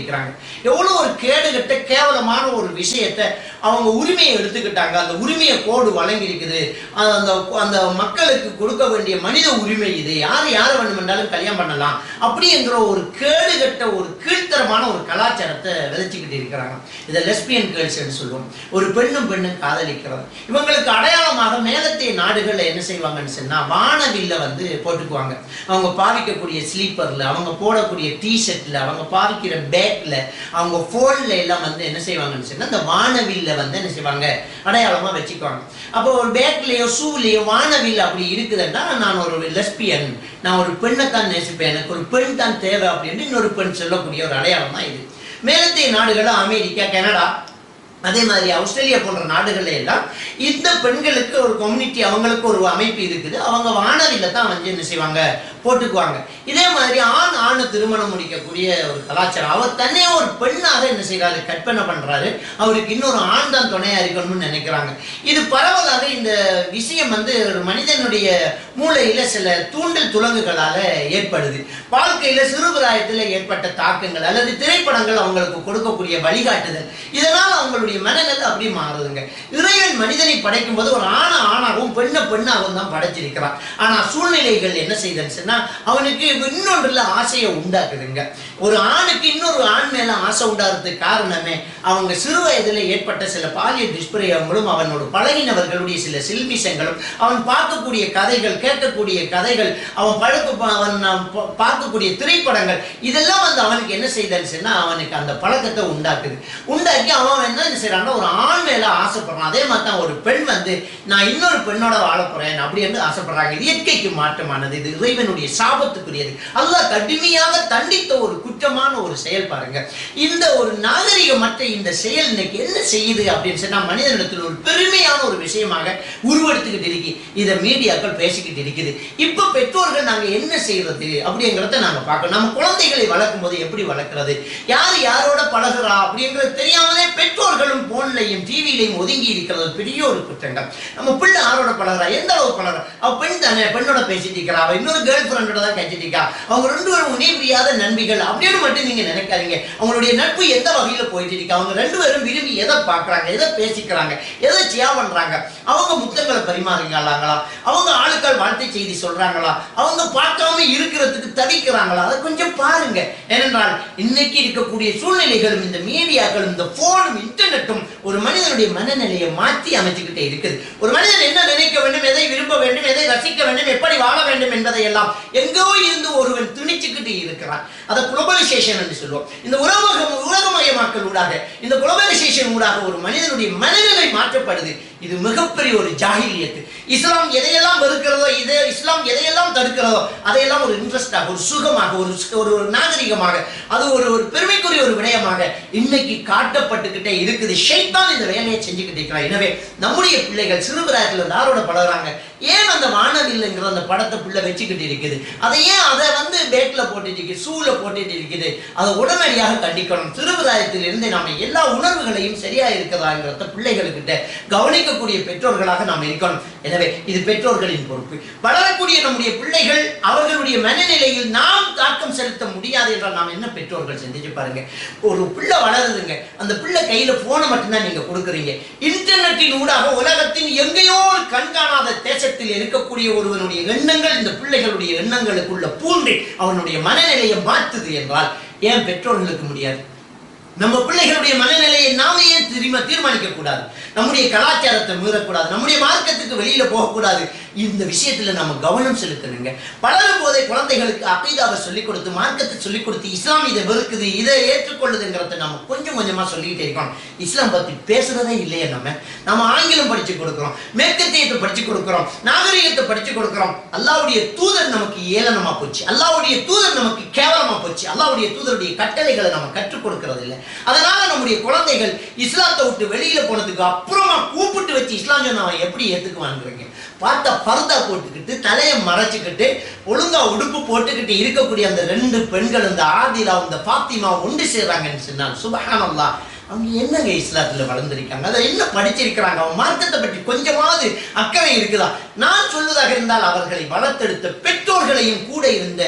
இருக்கிறாங்க. எவ்வளவு ஒரு கேடுகட்ட கேவலமான ஒரு விஷயத்தை அவங்க உரிமையை எடுத்துக்கிட்டாங்க. அந்த உரிமையை கோடு வழங்கி இருக்குது. அந்த அந்த மக்களுக்கு கொடுக்க வேண்டிய மனித உரிமை இது. யார் யாரை வேண்டுமென்றாலும் கல்யாணம் பண்ணலாம் அப்படி என்கிற ஒரு கேடுகட்ட ஒரு கீழ்த்தரமான ஒரு கலாச்சாரத்தை விதைச்சுக்கிட்டு இருக்கிறாங்க. இதை லெஸ்பியன் கேர்ள்ஸ் என்று சொல்லுவோம். ஒரு பெண்ணும் பெண்ணும் காதலிக்கிறது. இவங்களுக்கு அடையாளமாக மேலத்தைய நாடுகள்ல என்ன செய்வாங்கன்னு சொன்னா வானவில்ல வந்து போட்டுக்குவாங்க. அவங்க பாவிக்கக்கூடிய ஸ்லீப்பர்ல, அவங்க போடக்கூடிய டிஷர்ட்ல, அவங்க பாவிக்கிற பேக்ல, அவங்க போன்ல எல்லாம் வந்து என்ன செய்வாங்கன்னு சொன்னா இந்த வானவில்ல வந்து என்ன செய்வாங்க அடையாளமா வச்சுக்குவாங்க. அப்போ ஒரு பேக்லயோ ஷூலயோ வானவில் அப்படி இருக்குதுன்னா நான் ஒரு லெஸ்பியன், நான் ஒரு பெண்ணை தான் நேசிப்பேன், எனக்கு ஒரு பெண் தான் தேவை அப்படின்னு இன்னொரு பெண் சொல்லக்கூடிய ஒரு அடையாளம் தான் இது. மேலத்தைய நாடுகள் அமெரிக்கா, கனடா, அதே மாதிரி ஆஸ்திரேலியா போன்ற நாடுகள்ல எல்லாம் இந்த பெண்களுக்கு ஒரு கம்யூனிட்டி, அவங்களுக்கு ஒரு அமைப்பு இருக்குது. அவங்க வானவில்ல தான் வந்து என்ன செய்வாங்க போட்டுக்குவாங்க. இதே மாதிரி ஆண் ஆணு திருமணம் முடிக்கக்கூடிய ஒரு கலாச்சாரம். அவர் தன்னே ஒரு பெண்ணாக என்ன செய்யறாரு, கற்பனை பண்றாரு. அவருக்கு இன்னொரு ஆண் தான் துணையா இருக்கணும்னு நினைக்கிறாங்க. இது பரவலாக இந்த விஷயம் வந்து ஒரு மனிதனுடைய மூளையில சில தூண்டல் துலங்குகளால ஏற்படுது. வாழ்க்கையில சிறுபிராயத்தில் ஏற்பட்ட தாக்கங்கள் அல்லது திரைப்படங்கள் அவங்களுக்கு கொடுக்கக்கூடிய வழிகாட்டுதல், இதனால் அவங்களுடைய மனநிலை அப்படி மாறுதுங்க. இறைவன் மனிதனை படைக்கும் போது ஒரு ஆணை ஆணாகவும் பெண்ண பெண்ணாகவும் தான் படைச்சிருக்கிறான். ஆனா சூழ்நிலைகள் என்ன செய்தன்னு அவனுக்கு இன்னொன்றுல ஆசையை உண்டாக்குதுங்க. ஒரு ஆணுக்கு இன்னொரு ஆண் மேல ஆசை உண்டாகிறதுக்கு காரணமே அவங்க சிறு வயதுல ஏற்பட்ட சில பாலியல் துஷ்பிரயோகங்களும் அவனோட பழகினவர்களுடைய சில சில்மிஷங்களும், அவன் பார்க்கக்கூடிய கதைகள், கேட்கக்கூடிய கதைகள், அவன் பழக்க அவன் பார்க்கக்கூடிய திரைப்படங்கள், இதெல்லாம் வந்து அவனுக்கு என்ன செய்தன்னு அவனுக்கு அந்த பழக்கத்தை உண்டாக்குது. உண்டாக்கி அவன் என்ன செய்யறான்னா ஒரு ஆண் மேல ஆசைப்படுறான். அதே மாதிரி தான் ஒரு பெண் வந்து நான் இன்னொரு பெண்ணோட வாழ போறேன் அப்படி என்று ஆசைப்படுறாங்க. இது இயற்கைக்கு மாற்றமானது. இது இறைவனுடைய சாபத்துக்குரியது. அல்லாஹ் கடுமையாக தண்டித்த ஒரு குற்றமான ஒரு செயல் பாருங்க. இந்த ஒரு நாகரிகமற்ற இந்த செயல் இன்னைக்கு என்ன செய்யுது அப்படின்னு சொன்னா மனிதனிடத்தில் ஒரு பெருமையான ஒரு விஷயமாக உருவெடுத்துக்கிட்டு இருக்கு. இதை மீடியாக்கள் பேசிக்கிட்டு இருக்குது. இப்ப பெற்றோர்கள் நாங்க என்ன செய்யறது அப்படிங்கிறத நாங்க பார்க்கணும். நம்ம குழந்தைகளை வளர்க்கும் போது எப்படி வளர்க்கிறது, யார் யாரோட பழகுறா அப்படிங்கிறது தெரியாமலே பெற்றோர்களும் போன்லையும் டிவிலையும் ஒதுங்கி இருக்கிறது பெரிய ஒரு குற்றங்கள். நம்ம பிள்ளை யாரோட பழகுறா, எந்த அளவு பழகுறா, அவ பெண் தானே, பெண்ணோட பேசிட்டு இருக்கிறா, அவ இன்னொரு கேர்ள் ஃப்ரெண்டோட தான் கட்டிட்டு இருக்கா, அவங்க ரெண்டு பேரும் இணைபிரியாத நண்பிகள் அப்படின்னு மட்டும் நீங்க நினைக்காதீங்க. அவங்களுடைய நட்பு எந்த வகையில போயிட்டு இருக்கு, அவங்க ரெண்டு பேரும் விரும்பி எதை பார்க்கறாங்க, எதை பேசிக்கிறாங்க, எதை சியா பண்றாங்க, அவங்க முத்தங்களை பரிமாறுங்களாங்களா, அவங்க ஆளுக்கள் வாழ்க்கை செய்தி சொல்றாங்களா, அவங்க பார்க்காம இருக்கிறதுக்கு தவிக்கிறாங்களா, அதை கொஞ்சம் பாருங்க. ஏனென்றால் இன்னைக்கு இருக்கக்கூடிய சூழ்நிலைகளும் இந்த மீடியாக்களும் இந்த போனும் இன்டர்நெட்டும் ஒரு மனிதனுடைய மனநிலையை மாற்றி அமைச்சுக்கிட்டே இருக்குது. ஒரு மனிதன் என்ன நினைக்க வேண்டும், எதை விரும்ப வேண்டும், எதை ரசிக்க வேண்டும், எப்படி வாழ வேண்டும் என்பதை எல்லாம் எங்கோ இருந்து ஒருவன் திணிச்சுக்கிட்டு இருக்கிறான். அதை குளோபலைசேஷன் என்று சொல்லுவோம். இந்த உலகம் உலகமயமாக்கல் ஊடாக, இந்த குளோபலைசேஷன் ஊடாக ஒரு மனிதனுடைய மனநிலை மாற்றப்படுது. இது மிகப்பெரிய ஒரு ஜாஹிலியத்து. இஸ்லாம் எதையெல்லாம் வெறுக்கிறதோ, இதே இஸ்லாம் எதையெல்லாம் தடுக்கிறதோ அதையெல்லாம் ஒரு இன்ட்ரெஸ்டாக, ஒரு சுகமாக, ஒரு ஒரு நாகரிகமாக, அது ஒரு ஒரு பெருமைக்குரிய ஒரு விடயமாக இன்னைக்கு காட்டப்பட்டுக்கிட்டே இருக்குது. ஷைத்தான் இந்த வேலையை செஞ்சுக்கிட்டு இருக்கிறார். எனவே நம்முடைய பிள்ளைகள் சிறுபிராயத்தில் யாரோட பழகுறாங்க, ஏன் அந்த வானவில்லைங்கிற அந்த படத்தை பிள்ளை வச்சுக்கிட்டு இருக்குது, அதை ஏன் அதை வந்து பேக்ல போட்டுட்டு இருக்குது, ஷூல போட்டுட்டு இருக்குது, அதை உடனடியாக கண்டிக்கணும். சிறுபிராயத்தில் இருந்து நாம எல்லா உணர்வுகளையும் சரியா இருக்கிறதாங்கிறத பிள்ளைகளுக்கிட்ட கவனிக்கக்கூடிய பெற்றோர்களாக நாம் இருக்கணும். எனவே இது பெற்றோர்களின் பொறுப்பு. வளரக்கூடிய நம்முடைய பிள்ளைகள் அவர்களுடைய மனநிலையில் நாம் தாக்கம் செலுத்த முடியாது என்றால் நாம் என்ன பெற்றோர்கள் சிந்திச்சு பாருங்க. ஒரு பிள்ளை வளருதுங்க, அந்த பிள்ளை கையில போனை மட்டும்தான் நீங்க கொடுக்குறீங்க. இன்டர்நெட்டின் ஊடாக உலகத்தின் எங்கேயோ கண்காணாத தேசத்தில் இருக்கக்கூடிய ஒருவனுடைய எண்ணங்கள் இந்த பிள்ளைகளுடைய எண்ணங்களுக்குள்ள பூண்டு அவனுடைய மனநிலையை மாற்றுது என்றால் ஏன் பெற்றோர்களுக்கு முடியாது? நம்ம பிள்ளைகளுடைய மனநிலையை நாம ஏன் திரும்ப தீர்மானிக்க கூடாது? நம்முடைய கலாச்சாரத்தை மீறக்கூடாது, நம்முடைய மார்க்கத்துக்கு வெளியில போகக்கூடாது. இந்த விஷயத்துல நம்ம கவனம் செலுத்தணுங்க. வளரும் போதே குழந்தைகளுக்கு அகீதாவை சொல்லிக் கொடுத்து, மார்க்கத்தை சொல்லிக் கொடுத்து, இஸ்லாம் இதை வெறுக்குது, இதை ஏற்றுக்கொள்ளுதுங்கிறத நம்ம கொஞ்சம் கொஞ்சமா சொல்லிக்கிட்டே இருக்கோம். இஸ்லாம் பத்தி பேசுறதே இல்லையே. நம்ம நம்ம ஆங்கிலம் படிச்சு கொடுக்கிறோம், மேற்கத்தியத்தை படிச்சு கொடுக்கிறோம், நாகரிகத்தை படிச்சு கொடுக்கிறோம். அல்லாஹ்வுடைய தூதர் நமக்கு ஏளனமா போச்சு, அல்லாஹ்வுடைய தூதர் நமக்கு கேவலமா போச்சு, அல்லாஹ்வுடைய தூதருடைய கட்டளைகளை நம்ம கற்றுக் கொடுக்கிறது இல்லை. அதனால நம்முடைய குழந்தைகள் இஸ்லாத்தை விட்டு வெளியில போனதுக்கு அப்புறமா கூப்பிட்டு வச்சு இஸ்லாம் சொன்ன அவன் எப்படி ஏத்துக்குவாங்கிறீங்க? பார்த்தா பர்தா போட்டுக்கிட்டு தலையை மறைச்சுக்கிட்டு ஒழுங்கா உடுப்பு போட்டுக்கிட்டு இருக்கக்கூடிய அந்த ரெண்டு பெண்கள், இந்த ஆதிலா இந்த பாத்திமா ஒன்று சேர்றாங்கன்னு சொன்னால் சுப்ஹானல்லாஹ், அவங்க என்னங்க இஸ்லாத்துல வளர்ந்திருக்காங்க, அதை என்ன படிச்சிருக்கிறாங்க, அவங்க மார்க்கத்தை பற்றி கொஞ்சமாவது அக்கறை இருக்குதா? நான் சொல்வதாக இருந்தால் அவர்களை வளர்த்தெடுத்த பெற்றோர்களையும் கூட இருந்த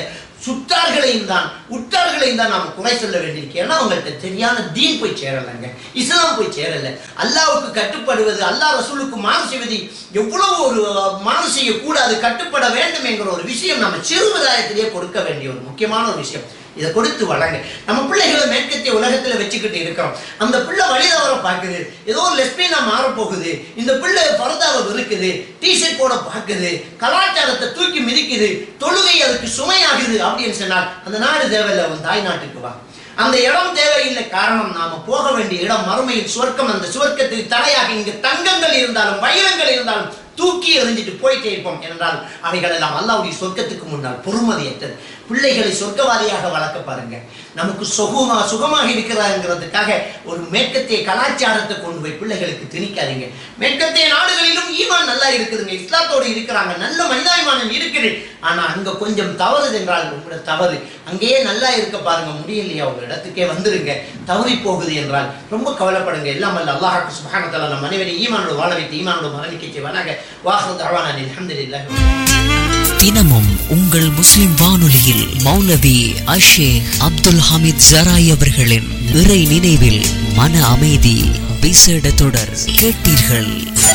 சுட்டார்களையும் தான் உற்றார்களையும் தான் நாம் குறை சொல்ல வேண்டியிருக்கு. ஏன்னா அவங்கள்ட்ட சரியான தீன் போய் சேரலைங்க, இஸ்லாம் போய் சேரல. அல்லாஹ்வுக்கு கட்டுப்படுவது, அல்லாஹ் ரசூலுக்கு மாறு செய்வது எவ்வளவு ஒரு மாறு செய்யக்கூடாது, கட்டுப்பட வேண்டும் என்கிற ஒரு விஷயம் நம்ம சிறுவதாயத்திலேயே கொடுக்க வேண்டிய ஒரு முக்கியமான ஒரு விஷயம். இதை கொடுத்து வளங்க. நம்ம பிள்ளைகளை மேற்கத்திய உலகத்துல வச்சுக்கிட்டு இருக்கிறோம். அந்த பிள்ளை வழிதவரை பார்க்குது, ஏதோ ஒரு லெஸ்பியனா மாறப்போகுது, இந்த பிள்ளை பரதாவை வெறுக்குது, டிஷர்ட் போட பார்க்குது, கலாச்சாரத்தை தூக்கி மிதிக்குது, தொழுகை அதுக்கு சுமையாகுது அப்படின்னு சொன்னால் அந்த நாடு தேவையில்லை, அவன் தாய் நாட்டுக்கு வா. அந்த இடம் தேவையில்லை. காரணம், நாம போக வேண்டிய இடம் மறுமையில் சுவர்க்கம். அந்த சுவர்க்கத்துக்கு தடையாக இங்கு தங்கங்கள் இருந்தாலும் வைரங்கள் இருந்தாலும் தூக்கி எறிஞ்சிட்டு போயிட்டே இருப்போம். என்றால் அவைகள் எல்லாம் அல்லாஹ்வுடைய சொர்க்கத்துக்கு முன்னால் பொறுமதியற்றது. பிள்ளைகளை சொர்க்கவாதியாக வளர்க்க பாருங்க. நமக்கு சுகமா சுகமாக இருக்கிறாங்கிறதுக்காக ஒரு மேற்கத்திய கலாச்சாரத்தை கொண்டு போய் பிள்ளைகளுக்கு திணிக்காதீங்க. மேற்கத்திய நாடுகளிலும் ஈமான் நல்லா இருக்குதுங்க, இஸ்லாத்தோடு இருக்கிறாங்க, நல்ல மனிதாபிமானம் இருக்குது. ஆனா அங்க கொஞ்சம் தவறு என்றால் உங்களோட தவறு. அங்கேயே நல்லா இருக்க பாருங்க, முடியலையா உங்க இடத்துக்கே வந்துருங்க. தவறி போகுது என்றால் ரொம்ப கவலைப்படுங்க. எல்லாம் அல்ல அல்லாஹ் சுப்ஹானஹு வ தஆலா நம் அனைவரையும் ஈமானோடு வாழ வைத்து ஈமானோடு மரணிக்க செய்வானாக. வாஹிரு தஅவானா அல்ஹம்துலில்லாஹ். தினமும் உங்கள் முஸ்லிம் வானொலியில் மௌலவி அஷேக் அப்துல் ஹமீத் ஜராய் அவர்களின் இறை நினைவில் மன அமைதி விசேட தொடர் கேட்டீர்கள்.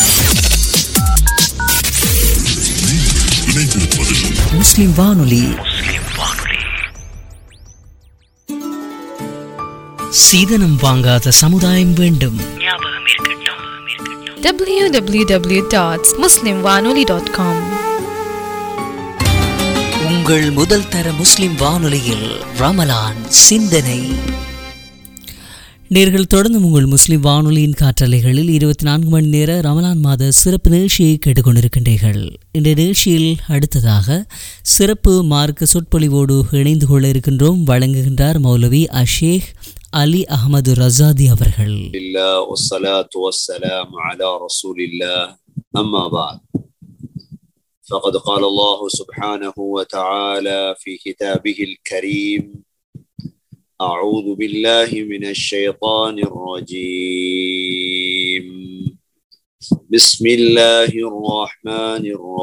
முஸ்லிம் வானொலி சீதனம் வாங்காத சமுதாயம் வேண்டும். w w w dot muslim wanoli dot com. உங்கள் முதல் தர முஸ்லிம் வானொலியில் ரமலான் சிந்தனை. நேர்கள் தொடர்ந்து உங்கள் முஸ்லிம் வானொலியின் காற்றலைகளில் இருபத்தி நான்கு மணி நேர ரமலான் மாத சிறப்பு நிகழ்ச்சியை கேட்டுக்கொண்டிருக்கின்றீர்கள். இந்த நிகழ்ச்சியில் அடுத்ததாக சிறப்பு மார்க்க சொற்பொழிவோடு இணைந்து கொள்ள இருக்கின்றோம். வழங்குகின்றார் மௌலவி அஷேக் அலி அஹமது ரசாதி அவர்கள். فقد قال الله سبحانه وتعالى في كتابه الكريم: أعوذ بالله من الشيطان الرجيم. بسم الله الرحمن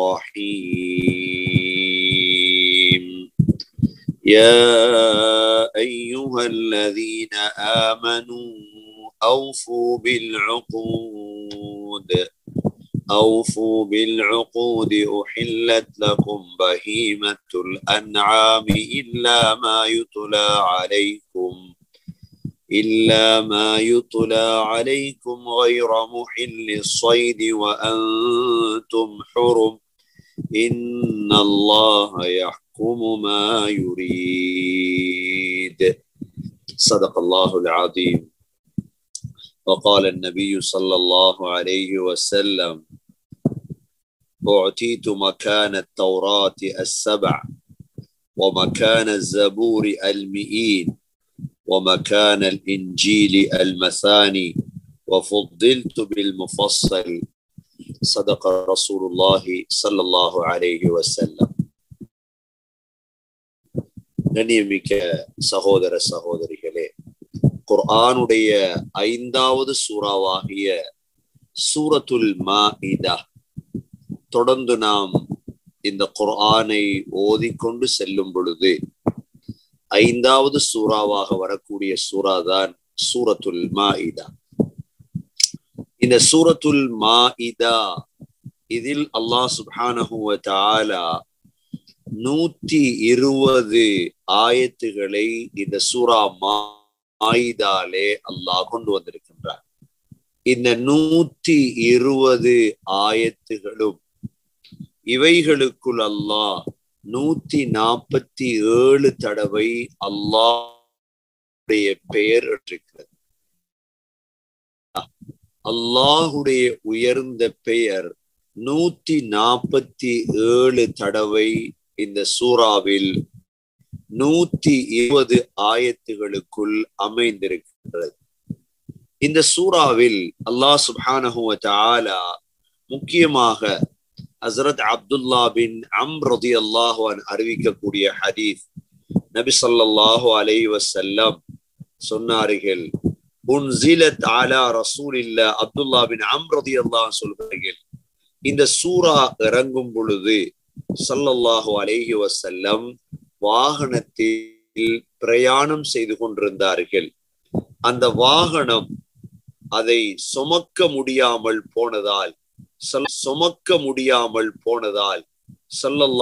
الرحيم. يا أيها الذين آمنوا أوفوا بالعقود أوفوا بالعقود أحلت لكم بهيمة الأنعام إلا ما يتلى عليكم إلا ما يتلى عليكم غير محل الصيد وأنتم حرم إن الله يحكم ما يريد. صدق الله العظيم. وقال النبي صلى الله عليه وسلم: أعطيت مكان التوراة السبع ومكان الزبور المئين ومكان الإنجيل المثاني وفضلت بالمفصل. صدق رسول الله صلى الله عليه وسلم. கண்ணியமிக்க சகோதர சகோதரிகளே, குர்ஆனுடைய ஐந்தாவது சூறாவாகிய சூரத்துல் மாஇதா தொடர்ந்து நாம் இந்த குர்ஆனை ஓதிக்கொண்டு செல்லும் பொழுது ஐந்தாவது சூறாவாக வரக்கூடிய சூறாதான் சூரத்துல் மாஇதா. இந்த சூரத்துல் மாஇதா இதில் அல்லாஹ் சுப்ஹானஹு வ தஆலா நூற்றி இருபது ஆயத்துகளை இந்த சூரா மாயிதாலே அல்லாஹ் கொண்டு வந்திருக்கின்றார். இந்த நூற்றி இருபது ஆயத்துகளும் இவைகளுக்குள் அல்லாஹ் நூத்தி நாற்பத்தி ஏழு தடவை அல்லாஹுடைய பெயர் இருக்கிறது. அல்லாஹுடைய உயர்ந்த பெயர் நூத்தி நாற்பத்தி ஏழு தடவை இந்த சூறாவில் நூத்தி இருபது ஆயத்துகளுக்குள் அமைந்திருக்கிறது. இந்த சூறாவில் அல்லாஹ் சுப்ஹானஹு வ தஆலா முக்கியமாக ஹஸ்ரத் அப்துல்லா பின் அம்ர் ரலியல்லாஹு அன்ஹு அறிவிக்கக்கூடிய ஹதீஸ், நபி ஸல்லல்லாஹு அலைஹி வஸல்லம் சொன்னார்கள், உன்சிலத் அலா ரசூலில்லாஹ். அப்துல்லா பின் அம்ர் ரலியல்லாஹு அன்ஹு சொல்கிறார்கள், இந்த சூரா இறங்கும் பொழுது ஸல்லல்லாஹு அலைஹி வஸல்லம் வாகனத்தில் பிரயாணம் செய்து கொண்டிருந்தார்கள். அந்த வாகனம் அதை சுமக்க முடியாமல் போனதால் சுமக்க முடியாமல் போனதால் ஸல்லல்லாஹு